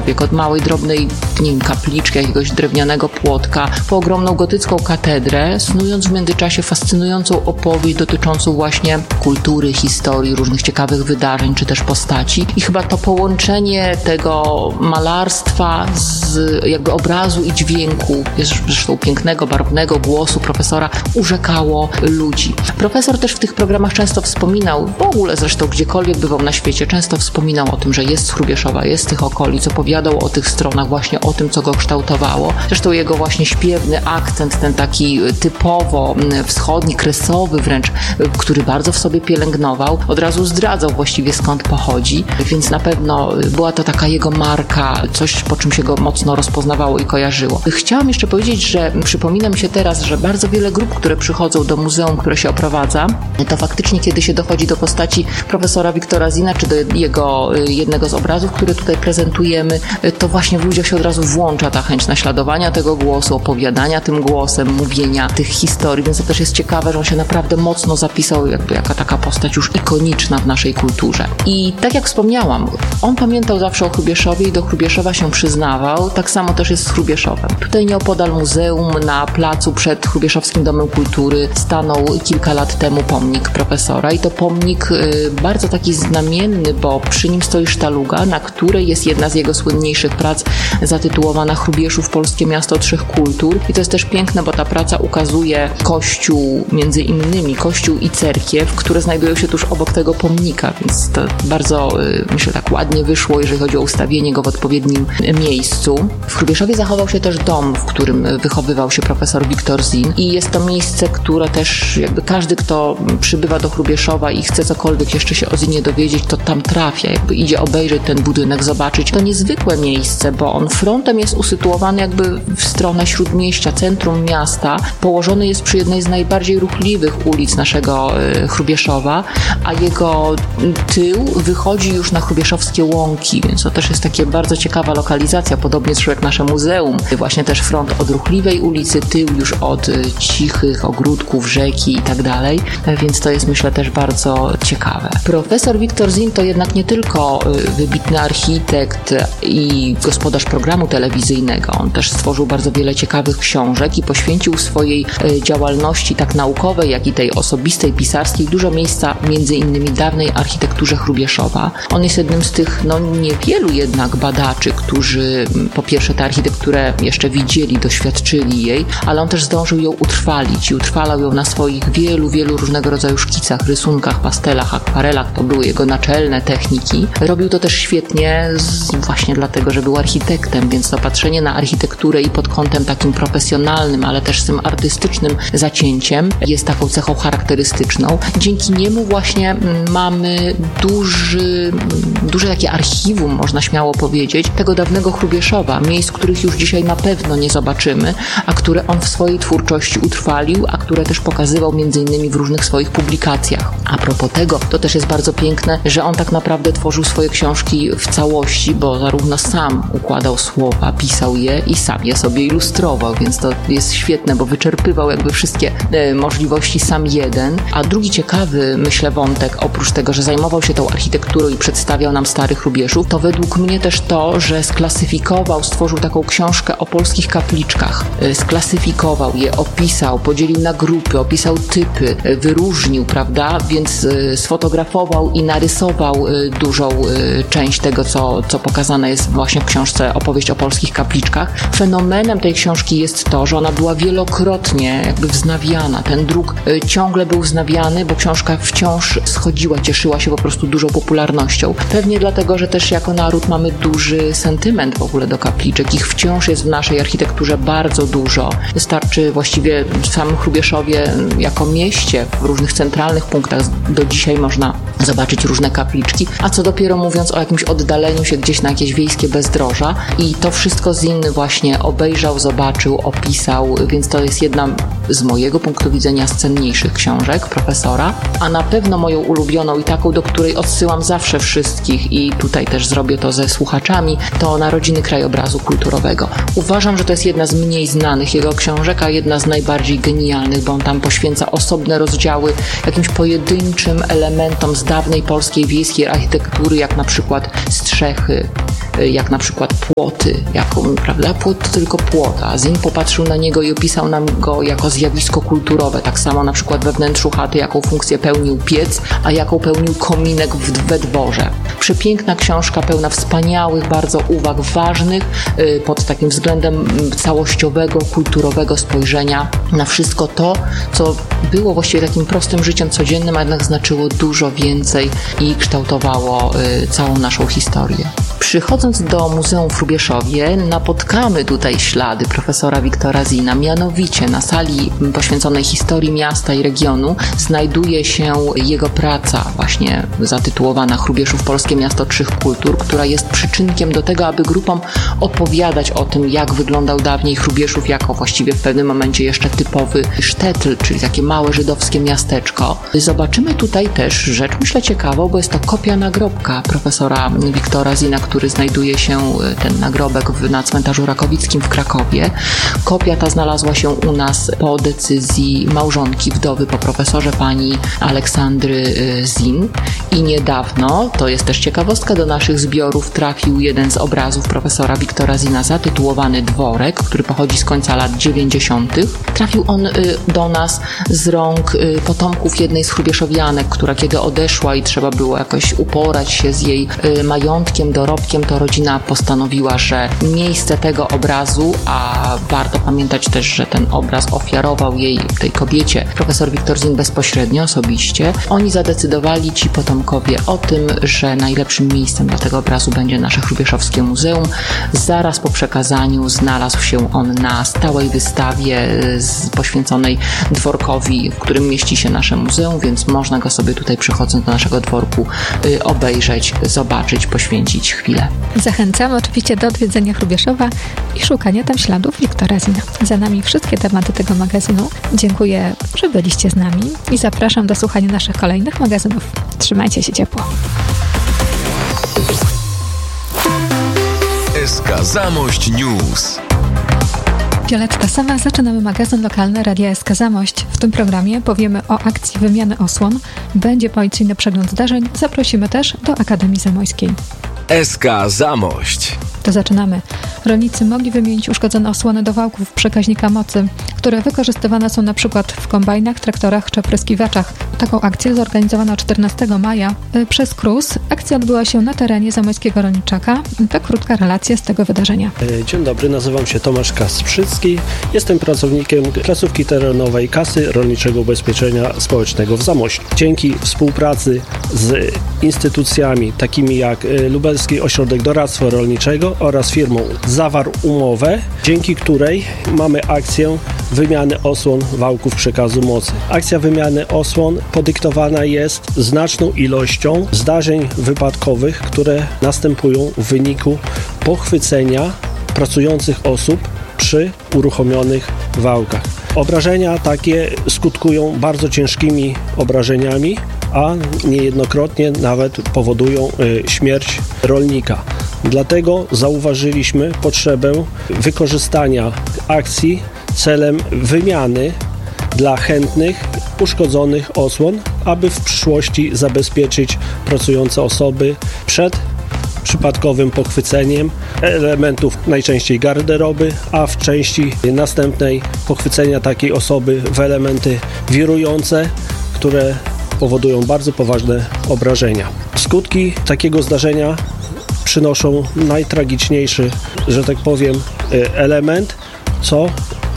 czegokolwiek, od małej, drobnej, nie wiem, kapliczki, jakiegoś drewnianego płotka, po ogromną gotycką katedrę, snując w międzyczasie fascynującą opowieść dotyczącą właśnie kultury, historii, różnych ciekawych wydarzeń, czy też postaci. I chyba to połączenie tego malarstwa z jakby obrazu i dźwięku, zresztą pięknego, barwnego głosu profesora, urzekało ludzi. Profesor też w tych programach często wspominał, w ogóle zresztą gdziekolwiek bywał na świecie, często wspominał o tym, że jest z Hrubieszowa, jest z tych okolic, opowiadał o tych stronach, właśnie o tym, co go kształtowało. Zresztą jego właśnie śpiewny akcent, ten taki typowo wschodni, kresowy wręcz, który bardzo w sobie pielęgnował, od razu zdradzał właściwie skąd pochodzi, więc na pewno była to taka jego marka, coś, po czym się go mocno rozpoznawało i kojarzyło. Chciałam jeszcze powiedzieć, że przypomina mi się teraz, że bardzo wiele grup, które przychodzą do muzeum, które się oprowadza, to faktycznie kiedy się dochodzi do postaci profesora Wiktora Zina, czy do jego jednego z obrazów, które tutaj prezentujemy, to właśnie w ludziach się od razu włącza ta chęć naśladowania tego głosu, opowiadania tym głosem, mówienia tych historii, więc to też jest ciekawe, że on się naprawdę mocno zapisał jakby jaka taka postać już ikoniczna w naszej kulturze. I tak jak wspomniałam, on pamiętał zawsze o Hrubieszowie i do Hrubieszowa się przyznawał, tak samo też jest z Hrubieszowem. Tutaj nieopodal muzeum, na placu przed Hrubieszowskim Domem Kultury stanął kilka lat temu pomnik profesora i to pomnik bardzo taki znamienny, bo przy nim stoi sztaluga, na której jest jedna z jego słynniejszych prac zatytułowana Hrubieszów, Polskie Miasto Trzech Kultur. I to jest też piękne, bo ta praca ukazuje kościół, między innymi kościół i cerkiew, które znajdują się tuż obok tego pomnika, więc to bardzo, myślę, tak ładnie wyszło, jeżeli chodzi o ustawienie go w odpowiednim miejscu. W Hrubieszowie zachował się też dom, w którym wychowywał się profesor Wiktor Zin i jest to miejsce, które też jakby każdy, kto przybywa do Hrubieszowa i chce cokolwiek jeszcze się o Zinie dowiedzieć, to tam trafia, jakby idzie obejrzeć ten budynek, zobaczyć. To niezwykłe miejsce, bo on frontem jest usytuowany jakby w stronę śródmieścia, centrum miasta. Położony jest przy jednej z najbardziej ruchliwych ulic naszego Hrubieszowa, a jego tył wychodzi już na hrubieszowskie łąki, więc to też jest takie bardzo ciekawa lokalizacja, podobnie zresztą jak nasze muzeum. Właśnie też front od ruchliwej ulicy, tył już od cichych ogródków, rzeki i tak dalej, więc to jest, myślę, też bardzo ciekawe. Profesor Wiktor Zin to jednak nie tylko wybitny architekt i gospodarz programu telewizyjnego. On też stworzył bardzo wiele ciekawych książek i poświęcił swojej działalności tak naukowej, jak i tej osobistej, pisarskiej dużo miejsca między innymi dawnej architekturze Hrubieszowa. On jest jednym z tych, niewielu jednak badaczy, którzy po pierwsze tę architekturę jeszcze widzieli, doświadczyli jej, ale on też zdążył ją utrwalić i utrwalał ją na swoich wielu różnego rodzaju szkicach, rysunkach, pastelach, akwarelach. To były jego naczelne techniki. Robił to też świetnie właśnie dlatego, że był architektem, więc to patrzenie na architekturę i pod kątem takim profesjonalnym, ale też z tym artystycznym zacięciem jest taką cechą charakterystyczną. Dzięki niemu właśnie mamy duże takie archiwum, można śmiało powiedzieć, tego dawnego Hrubieszowa, miejsc, których już dzisiaj na pewno nie zobaczymy, a które on w swojej twórczości utrwalił, a które też pokazywał między innymi w różnych swoich publikacjach. A propos tego, to też jest bardzo piękne, że on tak naprawdę tworzył swoje książki w całości, bo zarówno sam układał słowa, pisał je i sam je sobie ilustrował, więc to jest świetne, bo wyczerpywał jakby wszystkie możliwości sam jeden. A drugi ciekawy, myślę, wątek, oprócz tego, że zajmował się tą architekturą i przedstawiał nam stary Hrubieszów, to według mnie też to, że stworzył taką książkę o polskich kapliczkach. Sklasyfikował je, opisał, podzielił na grupy, opisał typy, wyróżnił, prawda? Więc sfotografował i narysował dużą część tego, co pokazane jest właśnie w książce Opowieść o polskich kapliczkach. Fenomenem tej książki jest to, że ona była wielokrotnie jakby wznawiana. Ten druk ciągle był wznawiany, bo książka wciąż schodziła, cieszyła się po prostu dużą popularnością. Pewnie dlatego, że też jako naród mamy duży sentyment w ogóle do kapliczek. Ich wciąż jest w naszej architekturze bardzo dużo. Wystarczy właściwie w samym Hrubieszowie jako mieście, w różnych centralnych punktach do dzisiaj można zobaczyć różne kapliczki, a co dopiero mówiąc o jakimś oddaleniu się gdzieś na jakieś wiejskie bezdroża i to wszystko Zin właśnie obejrzał, zobaczył, opisał, więc to jest jedna z mojego punktu widzenia z cenniejszych książek profesora, a na pewno moją ulubioną i taką, do której odsyłam zawsze wszystkich i tutaj też zrobię to ze słuchaczami, to Narodziny krajobrazu kulturowego. Uważam, że to jest jedna z mniej znanych jego książek, a jedna z najbardziej genialnych, bo on tam poświęca osobne rozdziały jakimś pojedynczym elementom z dawnej polskiej wiejskiej architektury, jak na przykład strzechy, jak na przykład płoty, prawda? Płot to tylko płot, a Zin popatrzył na niego i opisał nam go jako zjawisko kulturowe. Tak samo na przykład we wnętrzu chaty, jaką funkcję pełnił piec, a jaką pełnił kominek we dworze. Przepiękna książka, pełna wspaniałych bardzo uwag ważnych pod takim względem całościowego, kulturowego spojrzenia na wszystko to, co było właściwie takim prostym życiem codziennym, a jednak znaczyło dużo więcej i kształtowało całą naszą historię. Przychodząc do Muzeum w Hrubieszowie, napotkamy tutaj ślady profesora Wiktora Zina. Mianowicie na sali poświęconej historii miasta i regionu znajduje się jego praca właśnie zatytułowana Hrubieszów - Polskie Miasto Trzech Kultur, która jest przyczynkiem do tego, aby grupom opowiadać o tym, jak wyglądał dawniej Hrubieszów jako właściwie w pewnym momencie jeszcze typowy sztetl, czyli takie małe żydowskie miasteczko. Zobaczymy tutaj też rzecz, myślę, ciekawą, bo jest to kopia nagrobka profesora Wiktora Zina, który znajduje się, ten nagrobek, na cmentarzu Rakowickim w Krakowie. Kopia ta znalazła się u nas po decyzji małżonki, wdowy po profesorze, pani Aleksandry Zin. I niedawno, to jest też ciekawostka, do naszych zbiorów trafił jeden z obrazów profesora Wiktora Zina zatytułowany Dworek, który pochodzi z końca lat 90. Trafił on do nas z rąk potomków jednej z hrubieszowianek, która kiedy odeszła i trzeba było jakoś uporać się z jej majątkiem, dorobkiem, to rodzina postanowiła, że miejsce tego obrazu, a warto pamiętać też, że ten obraz ofiarował jej, tej kobiecie, profesor Wiktor Zin bezpośrednio, osobiście. Oni zadecydowali, ci potomkowie, o tym, że najlepszym miejscem dla tego obrazu będzie nasze Hrubieszowskie Muzeum. Zaraz po przekazaniu znalazł się on na stałej wystawie poświęconej dworkowi, w którym mieści się nasze muzeum, więc można go sobie tutaj, przychodząc do naszego dworku, obejrzeć, zobaczyć, poświęcić chwilę. Zachęcamy oczywiście do odwiedzenia Hrubieszowa i szukania tam śladów Wiktora Zina. Za nami wszystkie tematy tego magazynu. Dziękuję, że byliście z nami i zapraszam do słuchania naszych kolejnych magazynów. Trzymajcie się ciepło. SK Zamość News. Violetta Sama, zaczynamy magazyn lokalny Radia SK Zamość. W tym programie powiemy o akcji wymiany osłon. Będzie policyjny przegląd zdarzeń. Zaprosimy też do Akademii Zamojskiej. SK Zamość. To zaczynamy. Rolnicy mogli wymienić uszkodzone osłony do wałków przekaźnika mocy, które wykorzystywane są na przykład w kombajnach, traktorach czy pryskiwaczach. Taką akcję zorganizowano 14 maja przez KRUS. Akcja odbyła się na terenie Zamojskiego Rolniczaka. To krótka relacja z tego wydarzenia. Dzień dobry, nazywam się Tomasz Kasprzycki. Jestem pracownikiem placówki terenowej Kasy Rolniczego Ubezpieczenia Społecznego w Zamościu. Dzięki współpracy z instytucjami takimi jak Lubelski Ośrodek Doradztwa Rolniczego oraz firmą zawarł umowę, dzięki której mamy akcję wymiany osłon wałków przekazu mocy. Akcja wymiany osłon podyktowana jest znaczną ilością zdarzeń wypadkowych, które następują w wyniku pochwycenia pracujących osób przy uruchomionych wałkach. Obrażenia takie skutkują bardzo ciężkimi obrażeniami, a niejednokrotnie nawet powodują śmierć rolnika. Dlatego zauważyliśmy potrzebę wykorzystania akcji celem wymiany dla chętnych uszkodzonych osłon, aby w przyszłości zabezpieczyć pracujące osoby przed przypadkowym pochwyceniem elementów najczęściej garderoby, a w części następnej pochwycenia takiej osoby w elementy wirujące, które powodują bardzo poważne obrażenia. Skutki takiego zdarzenia przynoszą najtragiczniejszy, że tak powiem, element, co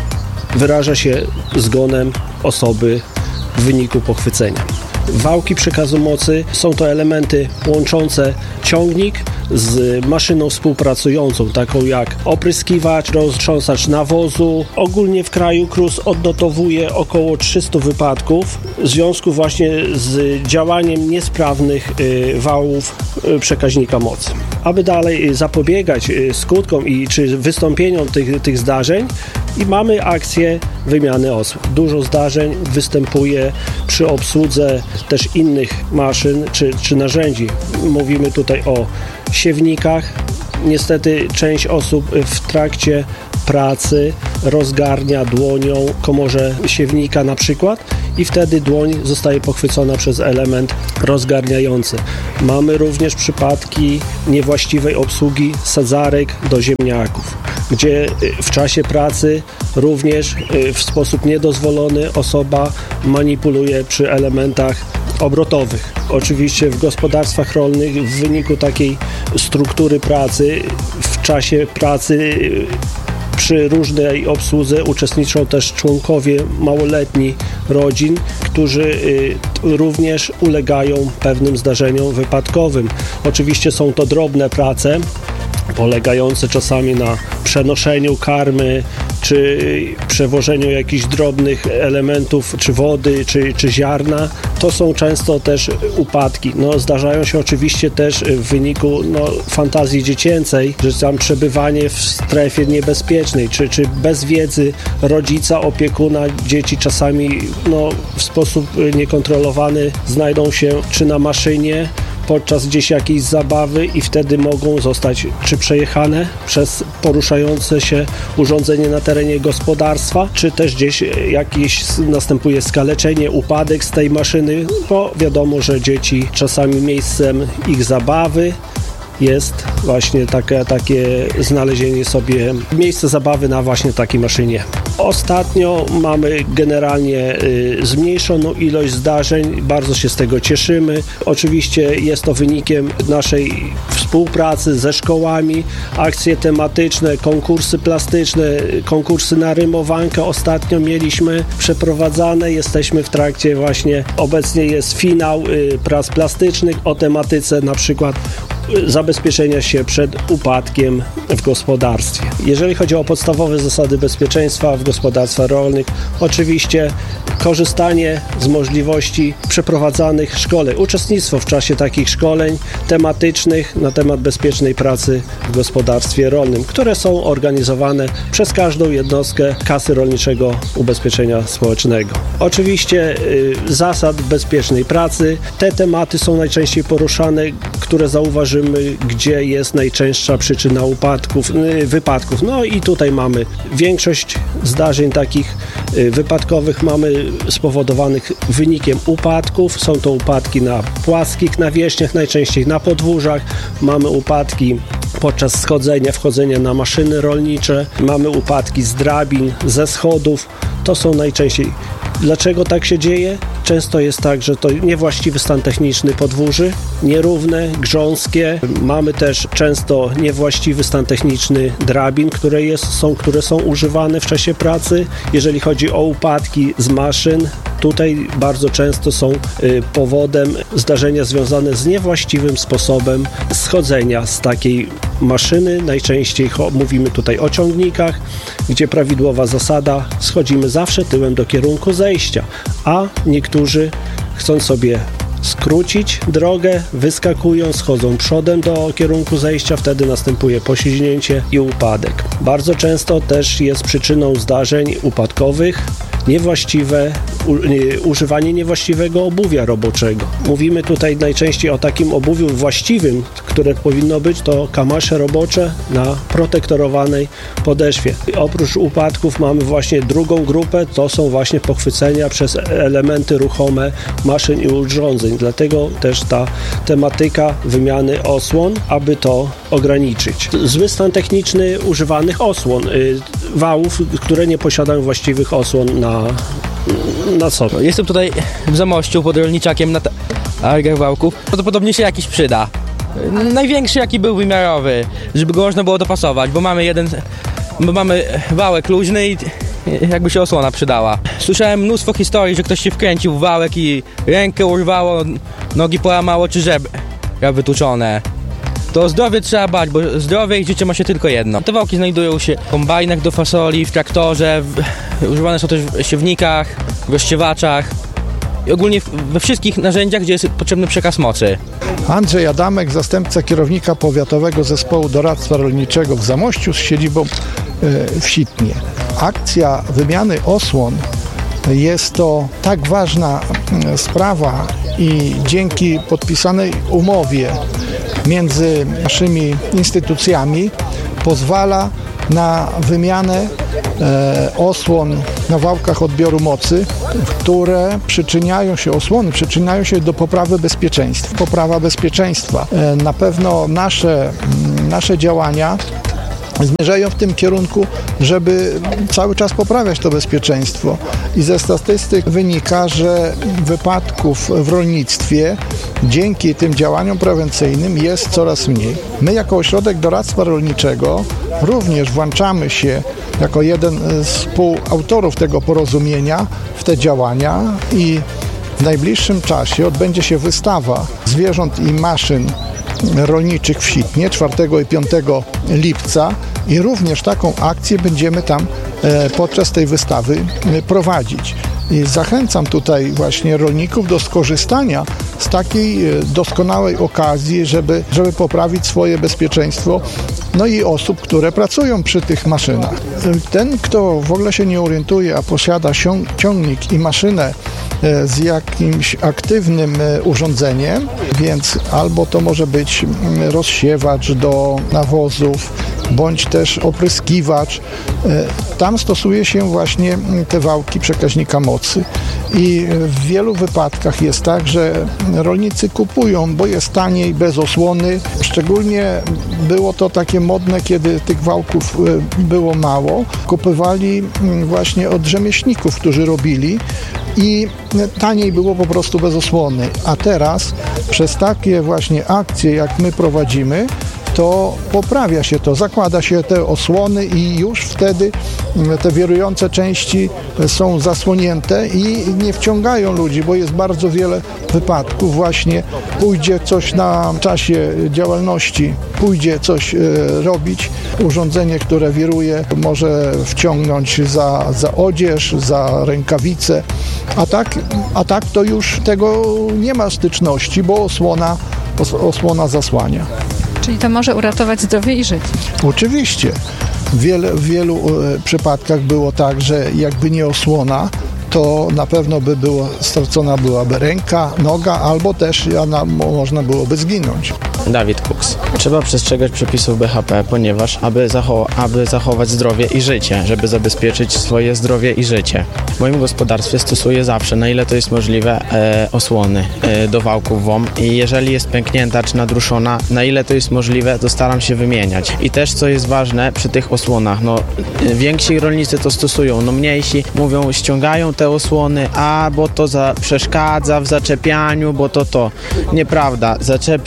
wyraża się zgonem osoby w wyniku pochwycenia. Wałki przekazu mocy są to elementy łączące ciągnik z maszyną współpracującą, taką jak opryskiwacz, roztrząsacz nawozu. Ogólnie w kraju KRUS odnotowuje około 300 wypadków w związku właśnie z działaniem niesprawnych wałów przekaźnika mocy. Aby dalej zapobiegać skutkom czy wystąpieniom tych zdarzeń, i mamy akcję wymiany osłon. Dużo zdarzeń występuje przy obsłudze też innych maszyn czy narzędzi. Mówimy tutaj o siewnikach. Niestety część osób w trakcie pracy rozgarnia dłonią komorę siewnika na przykład i wtedy dłoń zostaje pochwycona przez element rozgarniający. Mamy również przypadki niewłaściwej obsługi sadzarek do ziemniaków, gdzie w czasie pracy również w sposób niedozwolony osoba manipuluje przy elementach obrotowych. Oczywiście w gospodarstwach rolnych w wyniku takiej struktury pracy w czasie pracy przy różnej obsłudze uczestniczą też członkowie małoletni rodzin, którzy również ulegają pewnym zdarzeniom wypadkowym. Oczywiście są to drobne prace, polegające czasami na przenoszeniu karmy, czy przewożeniu jakichś drobnych elementów, czy wody, czy ziarna. To są często też upadki. Zdarzają się oczywiście też w wyniku fantazji dziecięcej, że tam przebywanie w strefie niebezpiecznej, czy bez wiedzy rodzica, opiekuna, dzieci czasami w sposób niekontrolowany znajdą się czy na maszynie, podczas gdzieś jakiejś zabawy i wtedy mogą zostać czy przejechane przez poruszające się urządzenie na terenie gospodarstwa, czy też gdzieś jakieś następuje skaleczenie, upadek z tej maszyny, bo wiadomo, że dzieci czasami miejscem ich zabawy jest właśnie takie znalezienie sobie miejsca zabawy na właśnie takiej maszynie. Ostatnio mamy generalnie zmniejszoną ilość zdarzeń, bardzo się z tego cieszymy. Oczywiście jest to wynikiem naszej współpracy ze szkołami, akcje tematyczne, konkursy plastyczne, konkursy na rymowankę ostatnio mieliśmy przeprowadzane. Jesteśmy w trakcie właśnie, obecnie jest finał prac plastycznych o tematyce na przykład zabezpieczenia się przed upadkiem w gospodarstwie. Jeżeli chodzi o podstawowe zasady bezpieczeństwa w gospodarstwach rolnych, oczywiście korzystanie z możliwości przeprowadzanych szkoleń, uczestnictwo w czasie takich szkoleń tematycznych na temat bezpiecznej pracy w gospodarstwie rolnym, które są organizowane przez każdą jednostkę Kasy Rolniczego Ubezpieczenia Społecznego. Oczywiście zasad bezpiecznej pracy, te tematy są najczęściej poruszane, które zauważymy, gdzie jest najczęstsza przyczyna wypadków. I tutaj mamy większość zdarzeń takich wypadkowych mamy spowodowanych wynikiem upadków. Są to upadki na płaskich nawierzchniach, najczęściej na podwórzach. Mamy upadki podczas wchodzenia na maszyny rolnicze. Mamy upadki z drabin, ze schodów. To są najczęściej. Dlaczego tak się dzieje? Często jest tak, że to niewłaściwy stan techniczny podwórzy, nierówne, grząskie. Mamy też często niewłaściwy stan techniczny drabin, które są używane w czasie pracy. Jeżeli chodzi o upadki z maszyn, tutaj bardzo często są powodem zdarzenia związane z niewłaściwym sposobem schodzenia z takiej maszyny. Najczęściej mówimy tutaj o ciągnikach, gdzie prawidłowa zasada, schodzimy zawsze tyłem do kierunku zejścia, a niektórzy chcą sobie skrócić drogę, wyskakują, schodzą przodem do kierunku zejścia, wtedy następuje poślizgnięcie i upadek. Bardzo często też jest przyczyną zdarzeń upadkowych używanie niewłaściwego obuwia roboczego. Mówimy tutaj najczęściej o takim obuwiu właściwym, które powinno być to kamasze robocze na protektorowanej podeszwie. Oprócz upadków mamy właśnie drugą grupę, to są właśnie pochwycenia przez elementy ruchome maszyn i urządzeń. Dlatego też ta tematyka wymiany osłon, aby to ograniczyć. Zły stan techniczny używanych osłon, wałów, które nie posiadają właściwych osłon na sobie. Jestem tutaj w Zamościu pod rolniczakiem na targach wałków. Prawdopodobnie się jakiś przyda. Największy jaki był wymiarowy, żeby go można było dopasować, bo mamy wałek luźny i jakby się osłona przydała. Słyszałem mnóstwo historii, że ktoś się wkręcił w wałek i rękę urwało, nogi połamało czy żebra wytuczone. To zdrowie trzeba bać, bo zdrowie i życie ma się tylko jedno. Te wałki znajdują się w kombajnach do fasoli, w traktorze, używane są też w siewnikach, w rozsiewaczach i ogólnie we wszystkich narzędziach, gdzie jest potrzebny przekaz mocy. Andrzej Adamek, zastępca kierownika Powiatowego Zespołu Doradztwa Rolniczego w Zamościu z siedzibą w Sitnie. Akcja wymiany osłon jest to tak ważna sprawa i dzięki podpisanej umowie między naszymi instytucjami pozwala na wymianę osłon na wałkach odbioru mocy, które przyczyniają się do poprawy bezpieczeństwa. Poprawa bezpieczeństwa. Na pewno nasze działania zmierzają w tym kierunku, żeby cały czas poprawiać to bezpieczeństwo. I ze statystyk wynika, że wypadków w rolnictwie dzięki tym działaniom prewencyjnym jest coraz mniej. My jako Ośrodek Doradztwa Rolniczego również włączamy się jako jeden z współautorów tego porozumienia w te działania i w najbliższym czasie odbędzie się wystawa zwierząt i maszyn rolniczych w Sitnie 4 i 5 lipca i również taką akcję będziemy tam podczas tej wystawy prowadzić. I zachęcam tutaj właśnie rolników do skorzystania z takiej doskonałej okazji, żeby poprawić swoje bezpieczeństwo, no i osób, które pracują przy tych maszynach. Ten, kto w ogóle się nie orientuje, a posiada ciągnik i maszynę z jakimś aktywnym urządzeniem, więc albo to może być rozsiewacz do nawozów, bądź też opryskiwacz. Tam stosuje się właśnie te wałki przekaźnika mocy. I w wielu wypadkach jest tak, że rolnicy kupują, bo jest taniej, bez osłony. Szczególnie było to takie modne, kiedy tych wałków było mało. Kupywali właśnie od rzemieślników, którzy robili i taniej było po prostu bez osłony. A teraz przez takie właśnie akcje, jak my prowadzimy, to poprawia się to, zakłada się te osłony i już wtedy te wirujące części są zasłonięte i nie wciągają ludzi, bo jest bardzo wiele wypadków. Właśnie pójdzie coś na czasie działalności, pójdzie coś robić, urządzenie, które wiruje, może wciągnąć za odzież, za rękawice, a tak to już tego nie ma styczności, bo osłona zasłania. Czyli to może uratować zdrowie i życie. Oczywiście. W wielu przypadkach było tak, że jakby nie osłona, to na pewno stracona byłaby ręka, noga, albo też można byłoby zginąć. Dawid Kuks. Trzeba przestrzegać przepisów BHP, ponieważ aby zachować zdrowie i życie, żeby zabezpieczyć swoje zdrowie i życie. W moim gospodarstwie stosuję zawsze, na ile to jest możliwe, osłony do wałków WOM i jeżeli jest pęknięta czy nadruszona, na ile to jest możliwe, to staram się wymieniać. I też co jest ważne przy tych osłonach, więksi rolnicy to stosują, mniejsi mówią, ściągają te osłony, bo to przeszkadza w zaczepianiu, bo to. Nieprawda,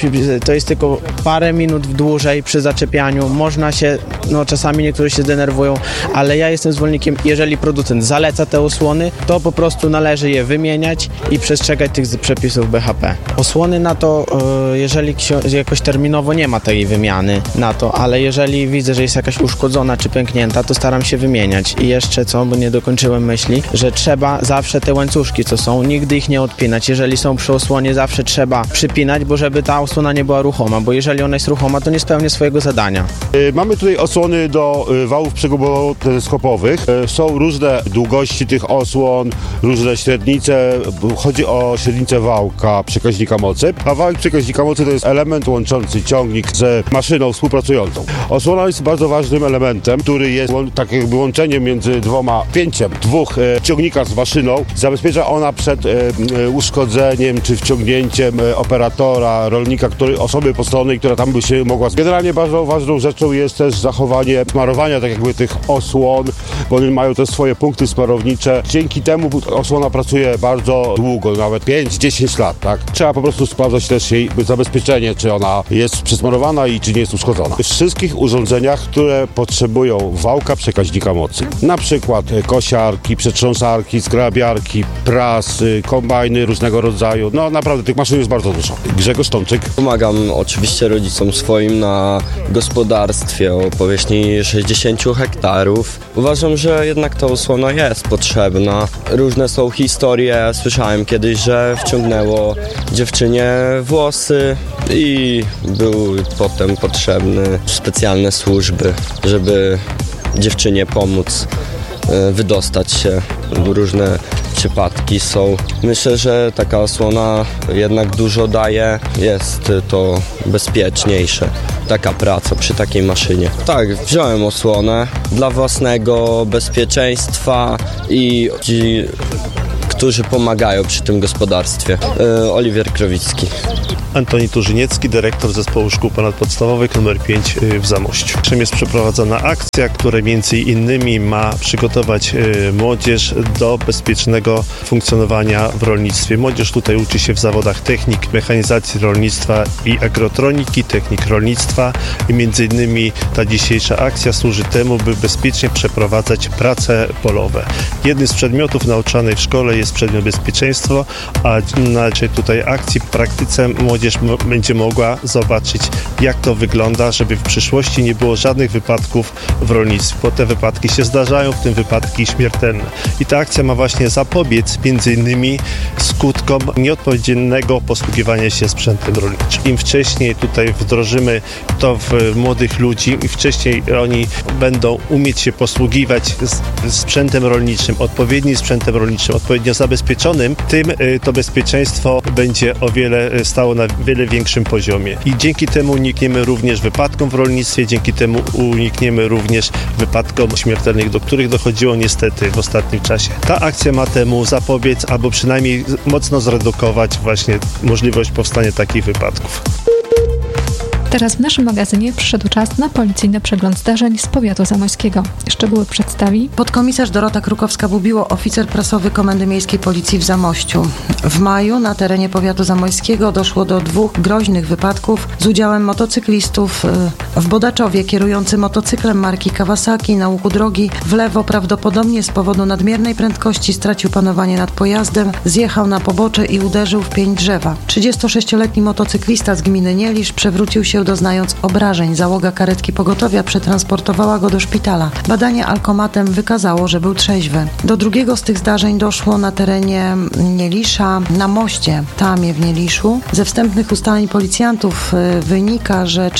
to jest tylko parę minut dłużej przy zaczepianiu, można się, czasami niektórzy się denerwują, ale ja jestem zwolennikiem, jeżeli producent zaleca te osłony, to po prostu należy je wymieniać i przestrzegać tych przepisów BHP. Osłony na to, jeżeli jakoś terminowo nie ma tej wymiany na to, ale jeżeli widzę, że jest jakaś uszkodzona czy pęknięta, to staram się wymieniać. I jeszcze bo nie dokończyłem myśli, że trzeba zawsze te łańcuszki, co są, nigdy ich nie odpinać. Jeżeli są przy osłonie, zawsze trzeba przypinać, bo żeby ta osłona nie była ruchoma, bo jeżeli ona jest ruchoma, to nie spełnia swojego zadania. Mamy tutaj osłony do wałów przegubowo-teleskopowych. Są różne długości tych osłon, różne średnice. Chodzi o średnicę wałka przekaźnika mocy, a wałek przekaźnika mocy to jest element łączący ciągnik z maszyną współpracującą. Osłona jest bardzo ważnym elementem, który jest tak jakby łączeniem między pięciem dwóch ciągnika z maszyną. Zabezpiecza ona przed uszkodzeniem czy wciągnięciem operatora, rolnika, osoby postronnej, która tam by się mogła... Generalnie bardzo ważną rzeczą jest też zachowanie smarowania tak jakby tych osłon, bo one mają te swoje punkty smarownicze. Dzięki temu osłona pracuje bardzo długo, nawet 5-10 lat, tak? Trzeba po prostu sprawdzać też jej zabezpieczenie, czy ona jest przesmarowana i czy nie jest uszkodzona. W wszystkich urządzeniach, które potrzebują wałka przekaźnika mocy, na przykład kosiarki, przetrząsarki, zgrabiarki, prasy, kombajny różnego rodzaju, naprawdę tych maszyn jest bardzo dużo. Grzegorz Tomczyk. Pomagam oczywiście rodzicom swoim na gospodarstwie o powierzchni 60 hektarów. Uważam, że jednak ta osłona jest potrzebna. Różne są historie. Słyszałem kiedyś, że wciągnęło dziewczynie włosy i były potem potrzebne specjalne służby, żeby dziewczynie pomóc wydostać się. Różne przypadki są. Myślę, że taka osłona jednak dużo daje, jest to bezpieczniejsze. Taka praca przy takiej maszynie. Tak, wziąłem osłonę dla własnego bezpieczeństwa i ci, którzy pomagają przy tym gospodarstwie. Oliwier Krowicki. Antoni Turzyniecki, dyrektor Zespołu Szkół Ponadpodstawowych nr 5 w Zamościu. Czym jest przeprowadzona akcja, która między innymi ma przygotować młodzież do bezpiecznego funkcjonowania w rolnictwie. Młodzież tutaj uczy się w zawodach technik mechanizacji rolnictwa i agrotroniki, technik rolnictwa i między innymi ta dzisiejsza akcja służy temu, by bezpiecznie przeprowadzać prace polowe. Jednym z przedmiotów nauczanych w szkole jest przedmiot bezpieczeństwo, a na tutaj akcji w praktyce młodzież będzie mogła zobaczyć, jak to wygląda, żeby w przyszłości nie było żadnych wypadków w rolnictwie, bo te wypadki się zdarzają, w tym wypadki śmiertelne. I ta akcja ma właśnie zapobiec między innymi skutkom nieodpowiedniego posługiwania się sprzętem rolniczym. Im wcześniej tutaj wdrożymy to w młodych ludzi, im wcześniej oni będą umieć się posługiwać sprzętem rolniczym, odpowiednim sprzętem rolniczym, odpowiednio zabezpieczonym, tym to bezpieczeństwo będzie o wiele stało na wiele większym poziomie. I dzięki temu unikniemy również wypadkom w rolnictwie, dzięki temu unikniemy również wypadkom śmiertelnych, do których dochodziło niestety w ostatnim czasie. Ta akcja ma temu zapobiec, albo przynajmniej mocno zredukować właśnie możliwość powstania takich wypadków. Teraz w naszym magazynie przyszedł czas na policyjny przegląd zdarzeń z powiatu zamojskiego. Szczegóły przedstawi podkomisarz Dorota Krukowska-Bubiło, oficer prasowy Komendy Miejskiej Policji w Zamościu. W maju na terenie powiatu zamojskiego doszło do 2 groźnych wypadków z udziałem motocyklistów. W Bodaczowie kierujący motocyklem marki Kawasaki na łuku drogi w lewo prawdopodobnie z powodu nadmiernej prędkości stracił panowanie nad pojazdem, zjechał na pobocze i uderzył w pień drzewa. 36-letni motocyklista z gminy Nielisz przewrócił się doznając obrażeń. Załoga karetki pogotowia przetransportowała go do szpitala. Badanie alkomatem wykazało, że był trzeźwy. Do drugiego z tych zdarzeń doszło na terenie Nielisza, na moście Tamie w Nieliszu. Ze wstępnych ustaleń policjantów wynika, że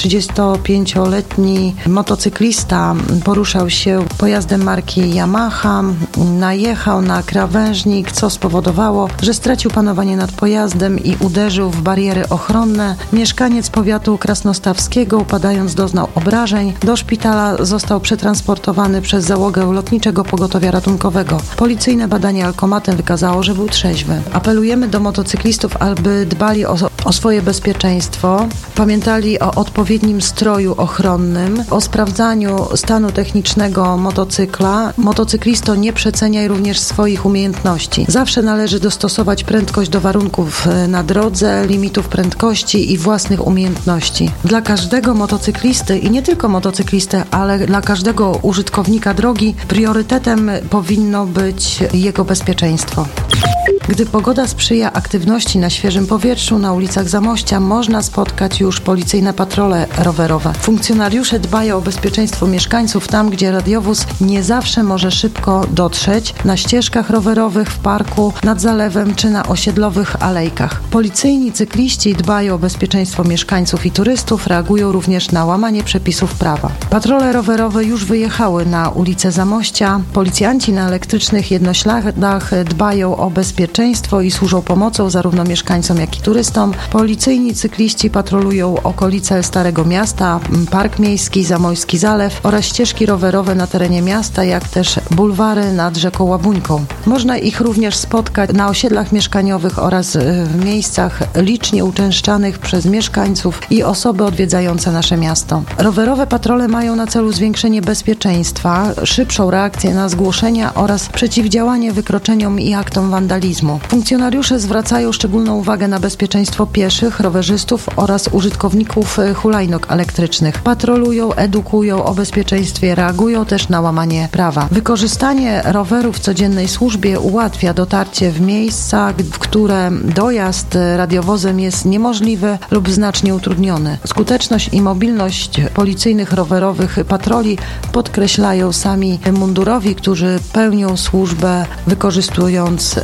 35-letni motocyklista poruszał się pojazdem marki Yamaha, najechał na krawężnik, co spowodowało, że stracił panowanie nad pojazdem i uderzył w bariery ochronne. Mieszkaniec powiatu Krasnostawskiego, upadając, doznał obrażeń. Do szpitala został przetransportowany przez załogę Lotniczego Pogotowia Ratunkowego. Policyjne badanie alkomatem wykazało, że był trzeźwy. Apelujemy do motocyklistów, aby dbali o swoje bezpieczeństwo, pamiętali o odpowiednim stroju ochronnym, o sprawdzaniu stanu technicznego motocykla. Motocyklisto, nie przeceniaj również swoich umiejętności. Zawsze należy dostosować prędkość do warunków na drodze, limitów prędkości i własnych umiejętności. Dla każdego motocyklisty i nie tylko motocyklisty, ale dla każdego użytkownika drogi priorytetem powinno być jego bezpieczeństwo. Gdy pogoda sprzyja aktywności na świeżym powietrzu, na ulicach Zamościa można spotkać już policyjne patrole rowerowe. Funkcjonariusze dbają o bezpieczeństwo mieszkańców tam, gdzie radiowóz nie zawsze może szybko dotrzeć, na ścieżkach rowerowych, w parku, nad zalewem czy na osiedlowych alejkach. Policyjni cykliści dbają o bezpieczeństwo mieszkańców i turystów, reagują również na łamanie przepisów prawa. Patrole rowerowe już wyjechały na ulicę Zamościa. Policjanci na elektrycznych jednośladach dbają o bezpieczeństwo i służą pomocą zarówno mieszkańcom, jak i turystom. Policyjni cykliści patrolują okolice Starego Miasta, Park Miejski, Zamojski Zalew oraz ścieżki rowerowe na terenie miasta, jak też bulwary nad rzeką Łabuńką. Można ich również spotkać na osiedlach mieszkaniowych oraz w miejscach licznie uczęszczanych przez mieszkańców i osoby odwiedzające nasze miasto. Rowerowe patrole mają na celu zwiększenie bezpieczeństwa, szybszą reakcję na zgłoszenia oraz przeciwdziałanie wykroczeniom i aktom wandalizmu. Funkcjonariusze zwracają szczególną uwagę na bezpieczeństwo pieszych, rowerzystów oraz użytkowników hulajnóg elektrycznych. Patrolują, edukują o bezpieczeństwie, reagują też na łamanie prawa. Wykorzystanie roweru w codziennej służbie ułatwia dotarcie w miejsca, w które dojazd radiowozem jest niemożliwy lub znacznie utrudniony. Skuteczność i mobilność policyjnych rowerowych patroli podkreślają sami mundurowi, którzy pełnią służbę wykorzystując jednośladki.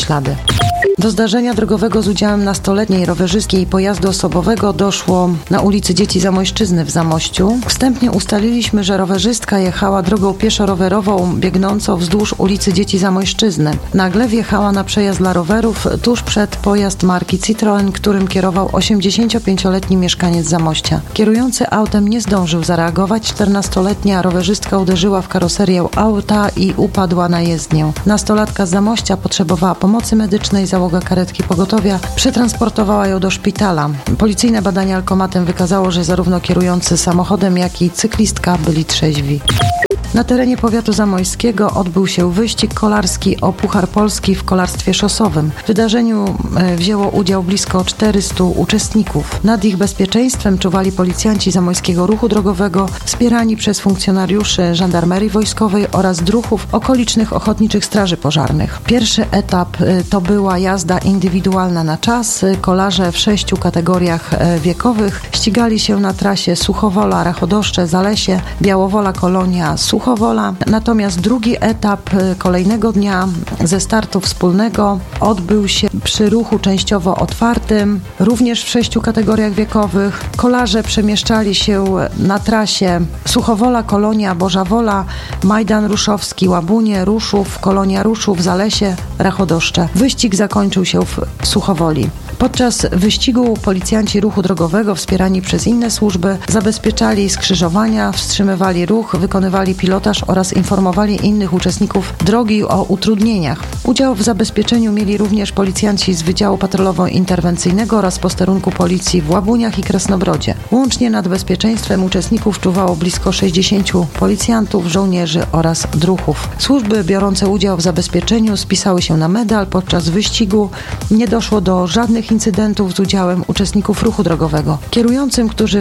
ślady. Do zdarzenia drogowego z udziałem nastoletniej rowerzystki i pojazdu osobowego doszło na ulicy Dzieci Zamojszczyzny w Zamościu. Wstępnie ustaliliśmy, że rowerzystka jechała drogą pieszo-rowerową biegnącą wzdłuż ulicy Dzieci Zamojszczyzny. Nagle wjechała na przejazd dla rowerów tuż przed pojazd marki Citroen, którym kierował 85-letni mieszkaniec Zamościa. Kierujący autem nie zdążył zareagować. 14-letnia rowerzystka uderzyła w karoserię auta i upadła na jezdnię. Nastolatka z Zamościa potrzebowała pomocy medycznej. Załoga karetki pogotowia przetransportowała ją do szpitala. Policyjne badanie alkomatem wykazało, że zarówno kierujący samochodem, jak i cyklistka byli trzeźwi. Na terenie powiatu zamojskiego odbył się wyścig kolarski o Puchar Polski w kolarstwie szosowym. W wydarzeniu wzięło udział blisko 400 uczestników. Nad ich bezpieczeństwem czuwali policjanci Zamojskiego Ruchu Drogowego, wspierani przez funkcjonariuszy Żandarmerii Wojskowej oraz druhów okolicznych ochotniczych straży pożarnych. Pierwszy etap to była jazda indywidualna na czas. Kolarze w 6 kategoriach wiekowych ścigali się na trasie Suchowola, Rachodoszcze, Zalesie, Białowola, Kolonia, Suchowola. Natomiast drugi etap kolejnego dnia ze startu wspólnego odbył się przy ruchu częściowo otwartym, również w 6 kategoriach wiekowych. Kolarze przemieszczali się na trasie Suchowola, Kolonia, Boża Wola, Majdan Ruszowski, Łabunie, Ruszów, Kolonia Ruszów, Zalesie, Rachodoszcze. Wyścig zakończył się w Suchowoli. Podczas wyścigu policjanci ruchu drogowego wspierani przez inne służby zabezpieczali skrzyżowania, wstrzymywali ruch, wykonywali pilotaż oraz informowali innych uczestników drogi o utrudnieniach. Udział w zabezpieczeniu mieli również policjanci z Wydziału Patrolowo-Interwencyjnego oraz posterunku policji w Łabuniach i Kresnobrodzie. Łącznie nad bezpieczeństwem uczestników czuwało blisko 60 policjantów, żołnierzy oraz druhów. Służby biorące udział w zabezpieczeniu spisały się na medal. Podczas wyścigu nie doszło do żadnych incydentów z udziałem uczestników ruchu drogowego. Kierującym, którzy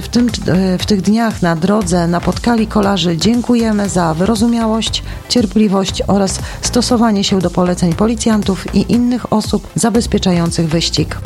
w tych dniach na drodze napotkali kolarzy, dziękujemy za wyrozumiałość, cierpliwość oraz stosowanie się do poleceń policjantów i innych osób zabezpieczających wyścig.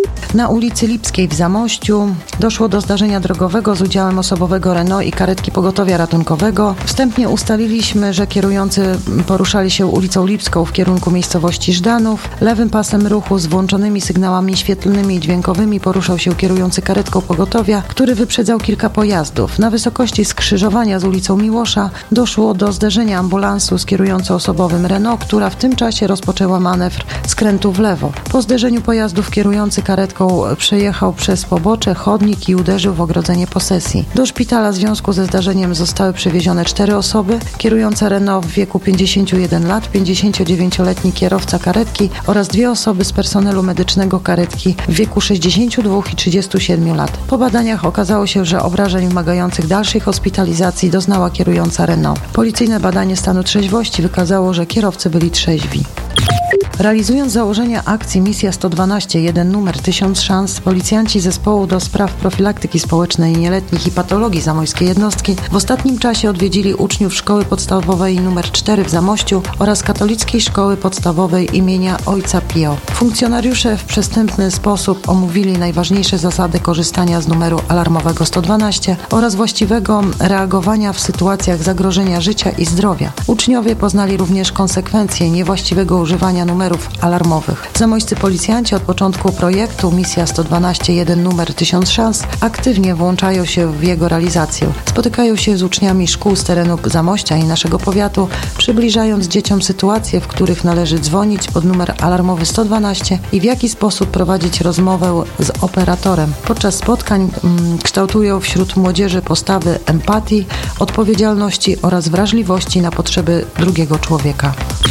Na ulicy Lipskiej w Zamościu doszło do zdarzenia drogowego z udziałem osobowego Renault i karetki pogotowia ratunkowego. Wstępnie ustaliliśmy, że kierujący poruszali się ulicą Lipską w kierunku miejscowości Żdanów. Lewym pasem ruchu z włączonymi sygnałami świetlnymi i dźwiękowymi poruszał się kierujący karetką pogotowia, który wyprzedzał kilka pojazdów. Na wysokości skrzyżowania z ulicą Miłosza doszło do zderzenia ambulansu z kierującą osobowym Renault, która w tym czasie rozpoczęła manewr skrętu w lewo. Po zderzeniu pojazdów kierujący karetką przejechał przez pobocze, chodnik i uderzył w ogrodzenie posesji. Do szpitala w związku ze zdarzeniem zostały przewiezione 4 osoby. Kierująca Renault w wieku 51 lat, 59-letni kierowca karetki oraz 2 osoby z personelu medycznego karetki w wieku 62 i 37 lat. Po badaniach okazało się, że obrażeń wymagających dalszej hospitalizacji doznała kierująca Renault. Policyjne badanie stanu trzeźwości wykazało, że kierowcy byli trzeźwi. Realizując założenia akcji Misja 112, jeden numer 1000 szans, policjanci Zespołu do Spraw Profilaktyki Społecznej Nieletnich i Patologii Zamojskiej Jednostki w ostatnim czasie odwiedzili uczniów Szkoły Podstawowej nr 4 w Zamościu oraz Katolickiej Szkoły Podstawowej imienia Ojca Pio. Funkcjonariusze w przystępny sposób omówili najważniejsze zasady korzystania z numeru alarmowego 112 oraz właściwego reagowania w sytuacjach zagrożenia życia i zdrowia. Uczniowie poznali również konsekwencje niewłaściwego używania numerów alarmowych. Zamojscy policjanci od początku projektu Misja 112, jeden numer 1000 szans aktywnie włączają się w jego realizację. Spotykają się z uczniami szkół z terenu Zamościa i naszego powiatu, przybliżając dzieciom sytuacje, w których należy dzwonić pod numer alarmowy 112 i w jaki sposób prowadzić rozmowę z operatorem. Podczas spotkań kształtują wśród młodzieży postawy empatii, odpowiedzialności oraz wrażliwości na potrzeby drugiego człowieka.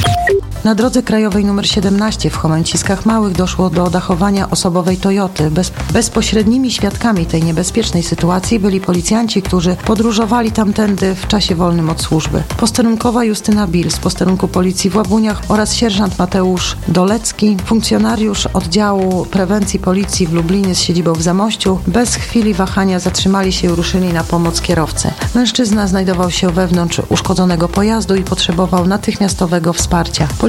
Na drodze krajowej nr 17 w Chomęciskach Małych doszło do dachowania osobowej Toyoty. Bezpośrednimi świadkami tej niebezpiecznej sytuacji byli policjanci, którzy podróżowali tamtędy w czasie wolnym od służby. Posterunkowa Justyna Bil z posterunku policji w Łabuniach oraz sierżant Mateusz Dolecki, funkcjonariusz oddziału prewencji policji w Lublinie z siedzibą w Zamościu, bez chwili wahania zatrzymali się i ruszyli na pomoc kierowcy. Mężczyzna znajdował się wewnątrz uszkodzonego pojazdu i potrzebował natychmiastowego wsparcia.